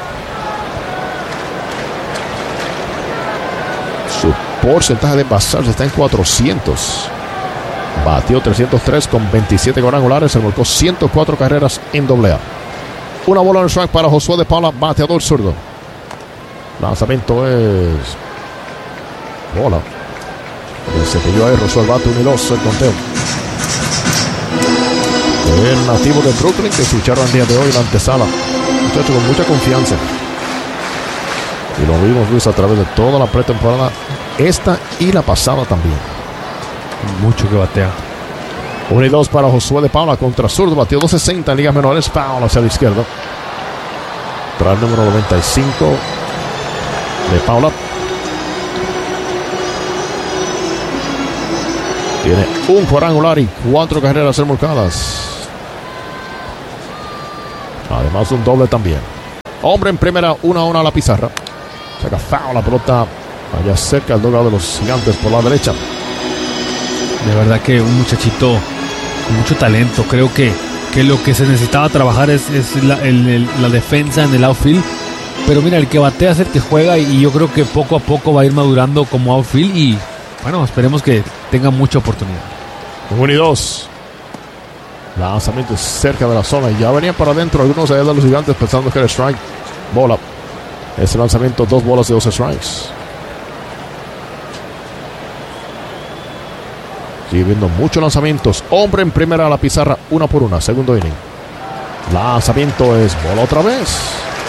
Speaker 6: Su porcentaje de bases está en cuatrocientos. Batió trescientos tres con veintisiete cuadrangulares. Se volcó ciento cuatro carreras en doble A. Una bola en el strike para Josué de Paula, bateador zurdo. Lanzamiento es bola. Se pilló ahí, rozó el bate, uno y dos, el conteo. El nativo de Brooklyn que escucharon el día de hoy en la antesala. Muchacho con mucha confianza. Y lo vimos, Luis, a través de toda la pretemporada, esta y la pasada también.
Speaker 3: Mucho que batea.
Speaker 6: uno y dos para Josué de Paula contra zurdo. Batió dos sesenta en ligas menores. Paula hacia la izquierda. Tras el número noventa y cinco de Paula. Tiene un cuadrangular y cuatro carreras remolcadas. Además un doble también. Hombre en primera, una a una a la pizarra. Saca foul la pelota allá cerca del dugout de los Gigantes por la derecha.
Speaker 3: De verdad que un muchachito con mucho talento. Creo que, que lo que se necesitaba trabajar es, es la, el, el, la defensa en el outfield. Pero mira, el que batea es el que juega, y yo creo que poco a poco va a ir madurando como outfield. Y bueno, esperemos que tenga mucha oportunidad.
Speaker 6: uno y dos. Lanzamiento cerca de la zona. Y ya venían para adentro algunos de los Gigantes pensando que era strike. Bola. Ese lanzamiento, dos bolas de dos strikes. Sigue viendo muchos lanzamientos. Hombre en primera a la pizarra, una por una. Segundo inning. Lanzamiento es bola otra vez.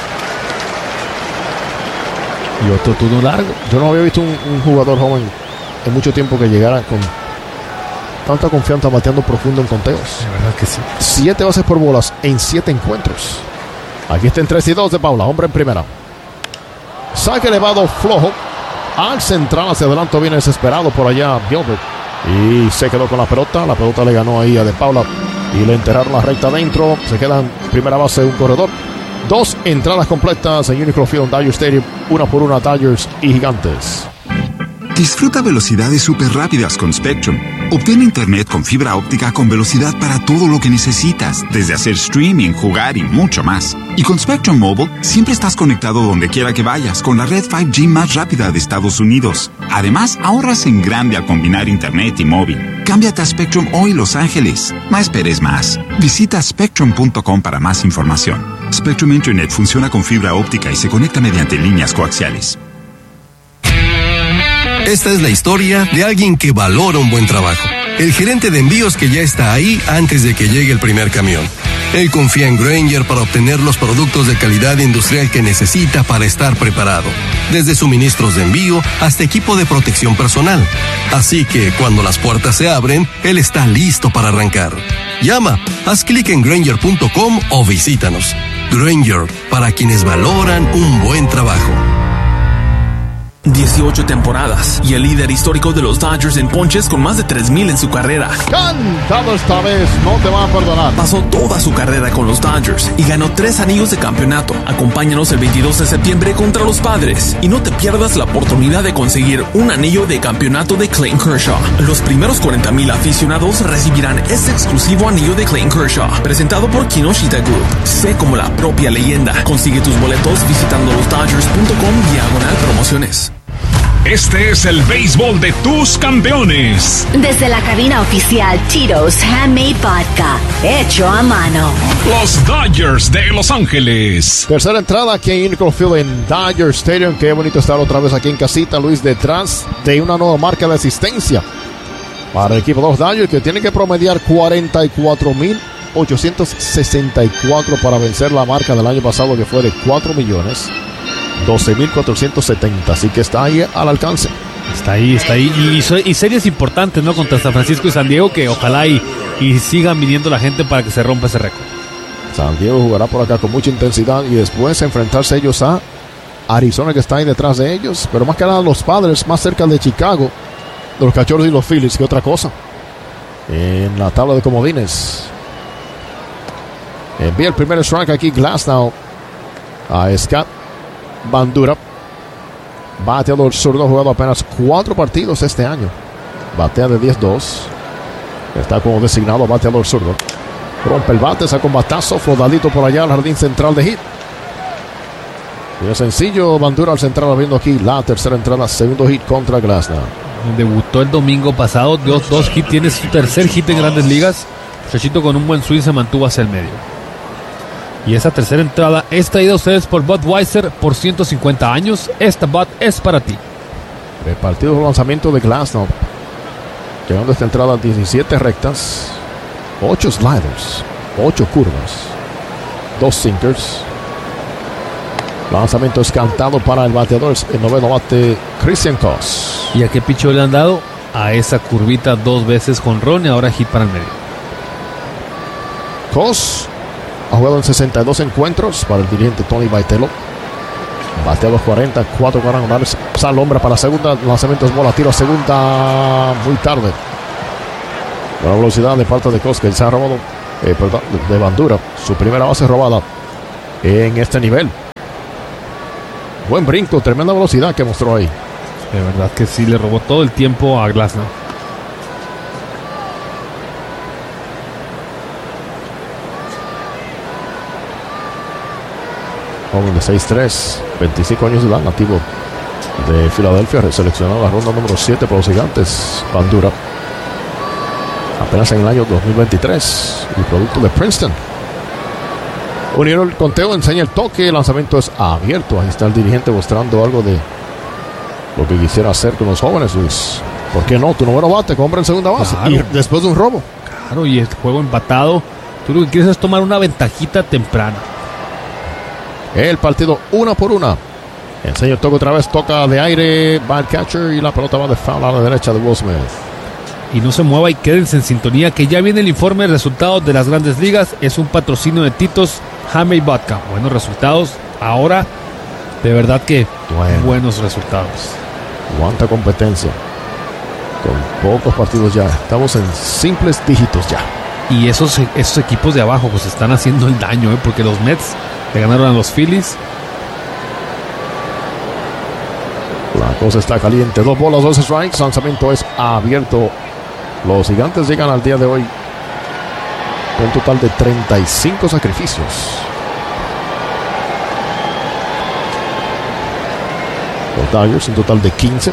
Speaker 3: Y otro turno largo.
Speaker 6: Yo no había visto un, un jugador joven en mucho tiempo que llegara con tanta confianza bateando profundo en conteos.
Speaker 3: De verdad que sí.
Speaker 6: Siete bases por bolas en siete encuentros. Aquí está en tres y dos de Paula. Hombre en primera. Saque elevado flojo. Al central hacia adelante viene desesperado por allá Gilbert. Y se quedó con la pelota. La pelota le ganó ahí a De Paula. Y le enterraron la recta adentro. Se queda en primera base un corredor. Dos entradas completas en Uniqlo Field, Dodger Stadium. Una por una, Dodgers y Gigantes.
Speaker 14: Disfruta velocidades súper rápidas con Spectrum. Obtén internet con fibra óptica con velocidad para todo lo que necesitas, desde hacer streaming, jugar y mucho más. Y con Spectrum Mobile, siempre estás conectado donde quiera que vayas con la red cinco G más rápida de Estados Unidos. Además, ahorras en grande al combinar internet y móvil. Cámbiate a Spectrum hoy, Los Ángeles. No esperes más. Visita spectrum punto com para más información. Spectrum Internet funciona con fibra óptica y se conecta mediante líneas coaxiales.
Speaker 5: Esta es la historia de alguien que valora un buen trabajo. El gerente de envíos que ya está ahí antes de que llegue el primer camión. Él confía en Grainger para obtener los productos de calidad industrial que necesita para estar preparado. Desde suministros de envío hasta equipo de protección personal. Así que cuando las puertas se abren, él está listo para arrancar. Llama, haz clic en Grainger punto com o visítanos. Grainger, para quienes valoran un buen trabajo.
Speaker 8: dieciocho temporadas y el líder histórico de los Dodgers en ponches con más de tres mil en su carrera.
Speaker 6: Cantado esta vez, no te van a perdonar.
Speaker 8: Pasó toda su carrera con los Dodgers y ganó tres anillos de campeonato. Acompáñanos el veintidós de septiembre contra los Padres y no te pierdas la oportunidad de conseguir un anillo de campeonato de Clayton Kershaw. Los primeros cuarenta mil aficionados recibirán este exclusivo anillo de Clayton Kershaw, presentado por Kinoshita Group. Sé como la propia leyenda. Consigue tus boletos visitando los dodgers punto com diagonal promociones.
Speaker 1: Este es el béisbol de tus campeones.
Speaker 2: Desde la cabina oficial Tito's Handmade Vodka, hecho a mano.
Speaker 1: Los Dodgers de Los Ángeles.
Speaker 6: Tercera entrada aquí en Unico Field en Dodger Stadium. Qué bonito estar otra vez aquí en casita, Luis, detrás de una nueva marca de asistencia para el equipo de los Dodgers, que tiene que promediar cuarenta y cuatro mil ochocientos sesenta y cuatro para vencer la marca del año pasado, que fue de cuatro millones doce mil cuatrocientos setenta, así que está ahí al alcance.
Speaker 3: Está ahí, está ahí. Y, y series importantes, ¿no? Contra San Francisco y San Diego, que ojalá y, y sigan viniendo la gente para que se rompa ese récord.
Speaker 6: San Diego jugará por acá con mucha intensidad y después enfrentarse ellos a Arizona, que está ahí detrás de ellos, pero más que nada los Padres más cerca de Chicago, de los Cachorros y los Phillies, que otra cosa. En la tabla de comodines envía el primer strike aquí Glasnow a Scott Bandura, bateador zurdo, ha jugado apenas cuatro partidos este año. Batea de diez dos. Está como designado bateador zurdo. Rompe el bate, saca un batazo, flotadito por allá al jardín central de hit. Y es sencillo, Bandura al central, abriendo aquí la tercera entrada, segundo hit contra Glasnow.
Speaker 3: Debutó el domingo pasado, dio dos hits, tiene su tercer hit en Grandes Ligas. Chachito con un buen swing se mantuvo hacia el medio. Y esa tercera entrada es traída a ustedes por Budweiser por ciento cincuenta años. Esta Bud es para ti.
Speaker 6: Repartido el lanzamiento de Glasnow. Llegando a esta entrada diecisiete rectas, ocho sliders, ocho curvas, dos sinkers. Lanzamiento escantado para el bateador, el noveno bate Christian Cos.
Speaker 3: ¿Y a qué picheo le han dado? A esa curvita dos veces con Ron y ahora hit para el medio.
Speaker 6: Cos ha jugado en sesenta y dos encuentros para el dirigente Tony Vitello. Batea los cuarenta, cuatro cuadrangulares. Sale hombre para la segunda. Lanzamiento es bola, tiro a segunda muy tarde. Buena velocidad de parte de Cos, que se ha robado eh, perdón, de Bandura. Su primera base robada en este nivel. Buen brinco, tremenda velocidad que mostró ahí.
Speaker 3: De verdad que sí, le robó todo el tiempo a Glasnow.
Speaker 6: Joven de seis tres, veinticinco años de edad, nativo de Filadelfia, seleccionado a la ronda número siete por los Gigantes. Bandura, apenas en el año dos mil veintitrés, el producto de Princeton. Unieron el conteo, enseña el toque, el lanzamiento es abierto. Ahí está el dirigente mostrando algo de lo que quisiera hacer con los jóvenes, Luis. ¿Por qué no? Tu número bate, compra en segunda base. Claro. Y después de un robo.
Speaker 3: Claro, y el juego empatado. Tú lo que quieres es tomar una ventajita temprana.
Speaker 6: El partido una por una. Enseña el toque otra vez, toca de aire, bad catcher y la pelota va de foul a la derecha de Will Smith.
Speaker 3: Y no se mueva y quédense en sintonía, que ya viene el informe de resultados de las Grandes Ligas. Es un patrocinio de Tito's Handmade Vodka. Buenos resultados. Ahora, de verdad que bueno. buenos resultados.
Speaker 6: Cuánta competencia. Con pocos partidos ya. Estamos en simples dígitos ya.
Speaker 3: Y esos, esos equipos de abajo pues están haciendo el daño, ¿eh? Porque los Mets le ganaron a los Phillies.
Speaker 6: La cosa está caliente. Dos bolas, dos strikes. Lanzamiento es abierto. Los Gigantes llegan al día de hoy con un total de treinta y cinco sacrificios. Los Dodgers un total de quince.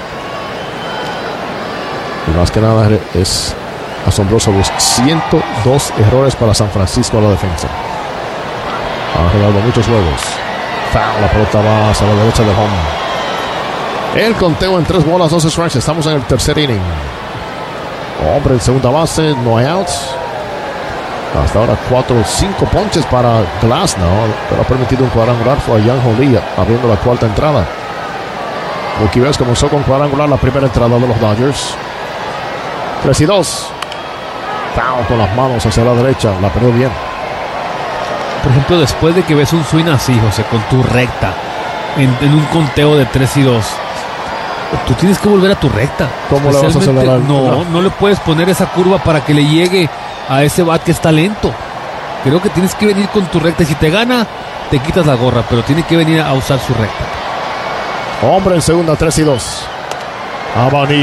Speaker 6: Y más que nada es asombroso los ciento dos errores para San Francisco a la defensa. Han jugado muchos juegos. Foul, la pelota va hacia la derecha del home. El conteo en tres bolas, dos strikes. Estamos en el tercer inning. Hombre en segunda base, no hay outs. Hasta ahora cuatro o cinco ponches para Glasnow, pero ha permitido un cuadrangular. Fue a Yang Lee abriendo la cuarta entrada. Mookie Betts comenzó con cuadrangular la primera entrada de los Dodgers. tres y dos. Foul con las manos hacia la derecha. La perdió bien.
Speaker 3: Por ejemplo, después de que ves un swing así, José, con tu recta, en, en un conteo de tres y dos, tú tienes que volver a tu recta.
Speaker 6: ¿Cómo le vas a acelerar?
Speaker 3: No, no le puedes poner esa curva para que le llegue a ese bat que está lento. Creo que tienes que venir con tu recta. Y si te gana, te quitas la gorra, pero tiene que venir a usar su recta.
Speaker 6: Hombre en segunda, tres y dos. Abanica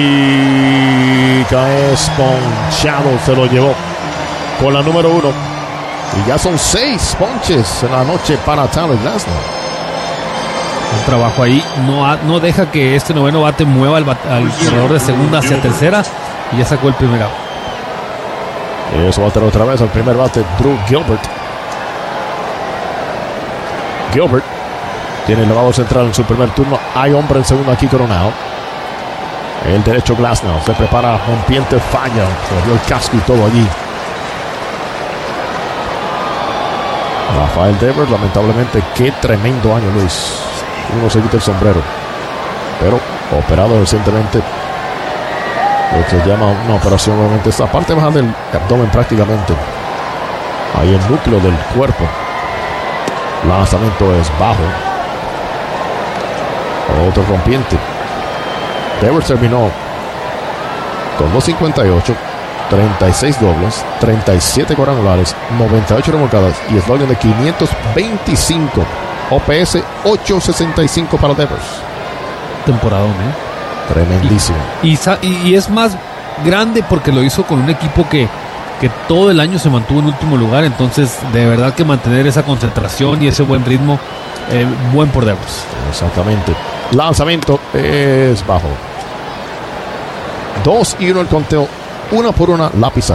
Speaker 6: es ponchado, se lo llevó con la número uno. Y ya son seis ponches en la noche para Tyler Glasnow.
Speaker 3: Un trabajo ahí. No, ha, no deja que este noveno bate mueva al, bat, al corredor de segunda hacia tercera. Y ya sacó el primer out.
Speaker 6: Eso va a tener otra vez al primer bate Drew Gilbert. Gilbert tiene el lavado central en su primer turno. Hay hombre en segunda aquí con un out. El derecho Glasnow se prepara, rompiente falla. Se dio el casco y todo allí. Rafael Devers, lamentablemente, qué tremendo año, Luis. Uno se quita el sombrero. Pero operado recientemente. Lo que se llama una operación, obviamente, esta parte baja del abdomen prácticamente. Ahí el núcleo del cuerpo. Lanzamiento es bajo. Otro rompiente. Devers terminó con dos cincuenta y ocho, treinta y seis dobles, treinta y siete cuadrangulares, noventa y ocho remolcadas y slogan de quinientos veinticinco. O P S ocho sesenta y cinco para Devers.
Speaker 3: Temporadón, ¿eh?
Speaker 6: Tremendísimo.
Speaker 3: Y, y, y es más grande porque lo hizo con un equipo que, que todo el año se mantuvo en último lugar. Entonces, de verdad que mantener esa concentración y ese buen ritmo, eh, buen por Devers.
Speaker 6: Exactamente. Lanzamiento es bajo. Dos y uno el conteo. Una por una la pizarra.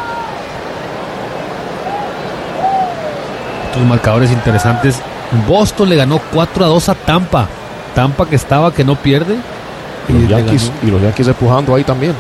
Speaker 3: Otros marcadores interesantes. Boston le ganó cuatro a dos a Tampa. Tampa que estaba que no pierde.
Speaker 6: Y los, Yankees, y los Yankees empujando ahí también.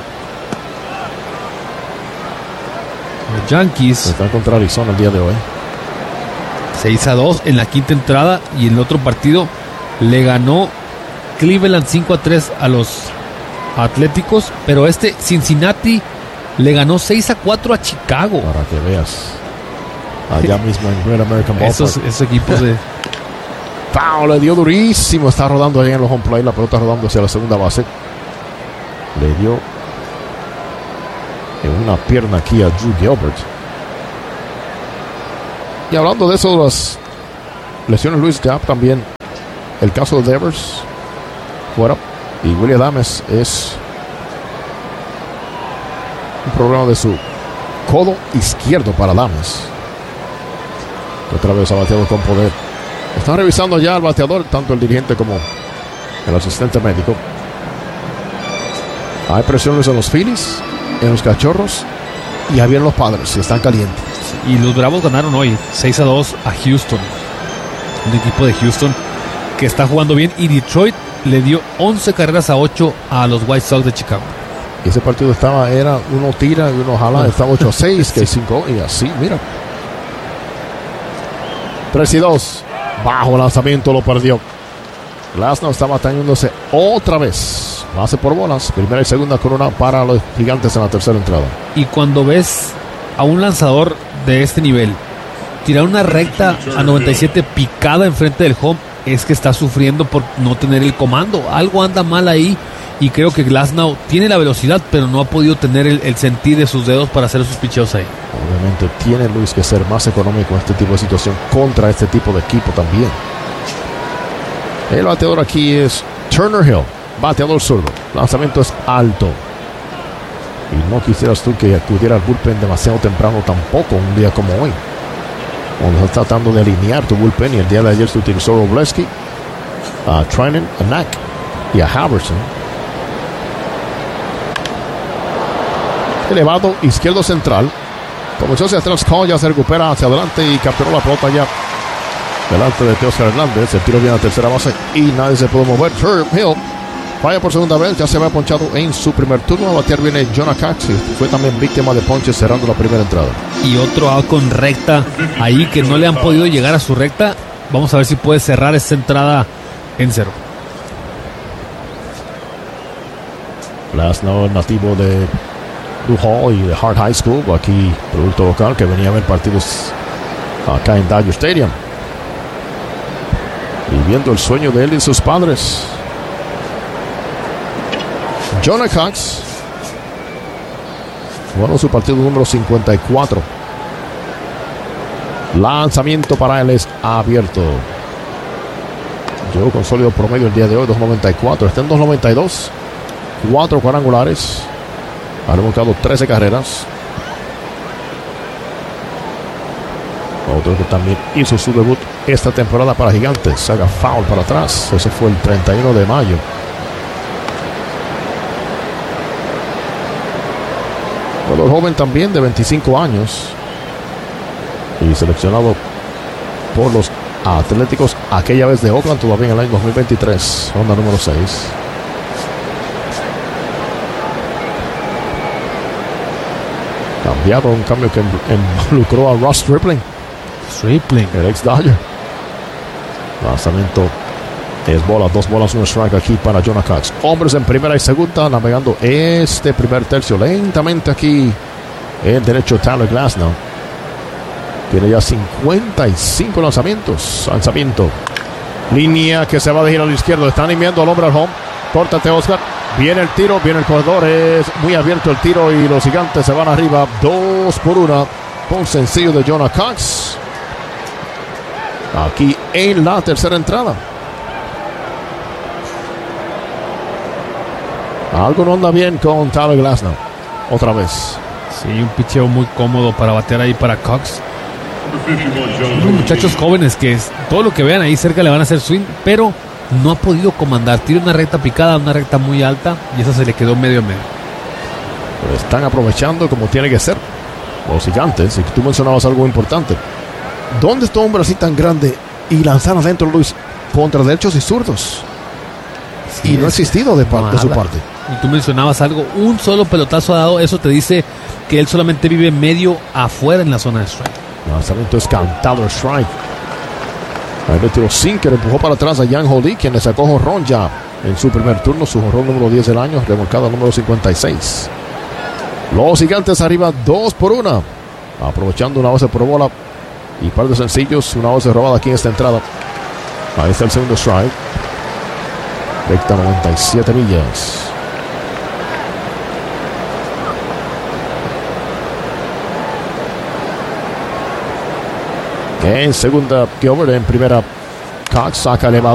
Speaker 3: Los Yankees
Speaker 6: están contra Arizona el día de hoy.
Speaker 3: seis a dos en la quinta entrada. Y en el otro partido le ganó Cleveland cinco a tres a los Atléticos. Pero este Cincinnati le ganó seis a cuatro a Chicago.
Speaker 6: Para que veas. Allá mismo en Great American Ballpark.
Speaker 3: Esos, esos equipos de...
Speaker 6: Foul, le dio durísimo. Está rodando ahí en los home play. La pelota rodando hacia la segunda base. Le dio en una pierna aquí a Drew Gilbert. Y hablando de eso, las lesiones, Luis, ya también el caso de Devers fuera. Y Willy Adames es un problema de su codo izquierdo para Adames. Otra vez ha bateado con poder. Están revisando ya al bateador, tanto el dirigente como el asistente médico. Hay presiones en los Phillies, en los Cachorros y ahí vienen los Padres y están calientes.
Speaker 3: Y los Bravos ganaron hoy seis a dos a Houston. Un equipo de Houston que está jugando bien. Y Detroit le dio once carreras a ocho a los White Sox de Chicago.
Speaker 6: Y ese partido estaba, era uno tira y uno jala, estaba ocho a seis, que sí. cinco y así, mira. tres y dos. Bajo lanzamiento lo perdió. Glasnow está batallándose otra vez. Base por bolas. Primera y segunda corona para los Gigantes en la tercera entrada.
Speaker 3: Y cuando ves a un lanzador de este nivel tirar una recta a noventa y siete picada enfrente del home, es que está sufriendo por no tener el comando. Algo anda mal ahí. Y creo que Glasnow tiene la velocidad, pero no ha podido tener el, el sentir de sus dedos para hacer sus picheos ahí.
Speaker 6: Obviamente tiene Luis que ser más económico en este tipo de situación contra este tipo de equipo también. El bateador aquí es Turner Hill. bateador zurdo. Lanzamiento es alto. Y no quisieras tú que acudiera al bullpen demasiado temprano tampoco, un día como hoy. Cuando estás tratando de alinear tu bullpen, y el día de ayer se utilizó Robleski, a Treinen, a Knack y a Haverson. Elevado, izquierdo central. Comenzó hacia atrás, Cole ya se recupera hacia adelante y capturó la pelota ya delante de Teoscar Hernández. El tiro viene a tercera base y nadie se puede mover. Herb Hill falla por segunda vez, ya se había ponchado en su primer turno. A batear viene Jonah Cox, y fue también víctima de ponches cerrando la primera entrada.
Speaker 3: Y otro out con recta ahí que no le han podido llegar a su recta. Vamos a ver si puede cerrar esa entrada en cero.
Speaker 6: Glasnow, nativo de Blue Hall y de Hart High School, aquí producto local que venía a ver partidos acá en Dodger Stadium, viviendo el sueño de él y sus padres. Jonah Cox jugando su partido número cincuenta y cuatro. Lanzamiento para él es abierto. Llegó con sólido promedio el día de hoy, dos noventa y cuatro. Está en dos noventa y dos. Cuatro cuadrangulares. Ha remolcado trece carreras. Otro que también hizo su debut esta temporada para Gigantes. Saca foul para atrás. Ese fue el treinta y uno de mayo. Jugador joven también de veinticinco años. Y seleccionado por los Atléticos aquella vez de Oakland, todavía en el año dos mil veintitrés. Ronda número seis. Cambiado, un cambio que involucró a Ross Stripling.
Speaker 3: Stripling,
Speaker 6: el ex Dodger. Lanzamiento es bola, dos bolas, un strike aquí para Jonah Cox. Hombres en primera y segunda, navegando este primer tercio lentamente aquí el derecho Tyler Glasnow. Tiene ya cincuenta y cinco lanzamientos. Lanzamiento. Línea que se va a ir a la izquierda. Están enviando al hombre al home. Córtate, Oscar. Viene el tiro, viene el corredor. Es muy abierto el tiro y los Gigantes se van arriba. Dos por una. Con sencillo de Jonah Cox. Aquí en la tercera entrada. Algo no anda bien con Tyler Glasnow. Otra vez.
Speaker 3: Sí, un picheo muy cómodo para batear ahí para Cox. Unos muchachos jóvenes que es, todo lo que vean ahí cerca le van a hacer swing, pero no ha podido comandar. Tira una recta picada, una recta muy alta, y esa se le quedó medio medio.
Speaker 6: Pero están aprovechando como tiene que ser los Gigantes. Y tú mencionabas algo importante. ¿Dónde está un hombre así tan grande y lanzar adentro, Luis, contra derechos y zurdos? Sí, y no ha existido de, parte, de su parte.
Speaker 3: Y tú mencionabas algo, un solo pelotazo ha dado, eso te dice que él solamente vive medio afuera en la zona de strike.
Speaker 6: Lanzamiento es cantado, strike. Ahí le tiró sinker, empujó para atrás a Jan Holdy, quien le sacó jonrón ya en su primer turno, su jonrón número diez del año, remolcado número cincuenta y seis. Los Gigantes arriba dos por una, aprovechando una base por bola y par de sencillos, una base robada aquí en esta entrada. Ahí está el segundo strike. Recta noventa y siete millas. En segunda, Gilbert. En primera, Cox saca elevado.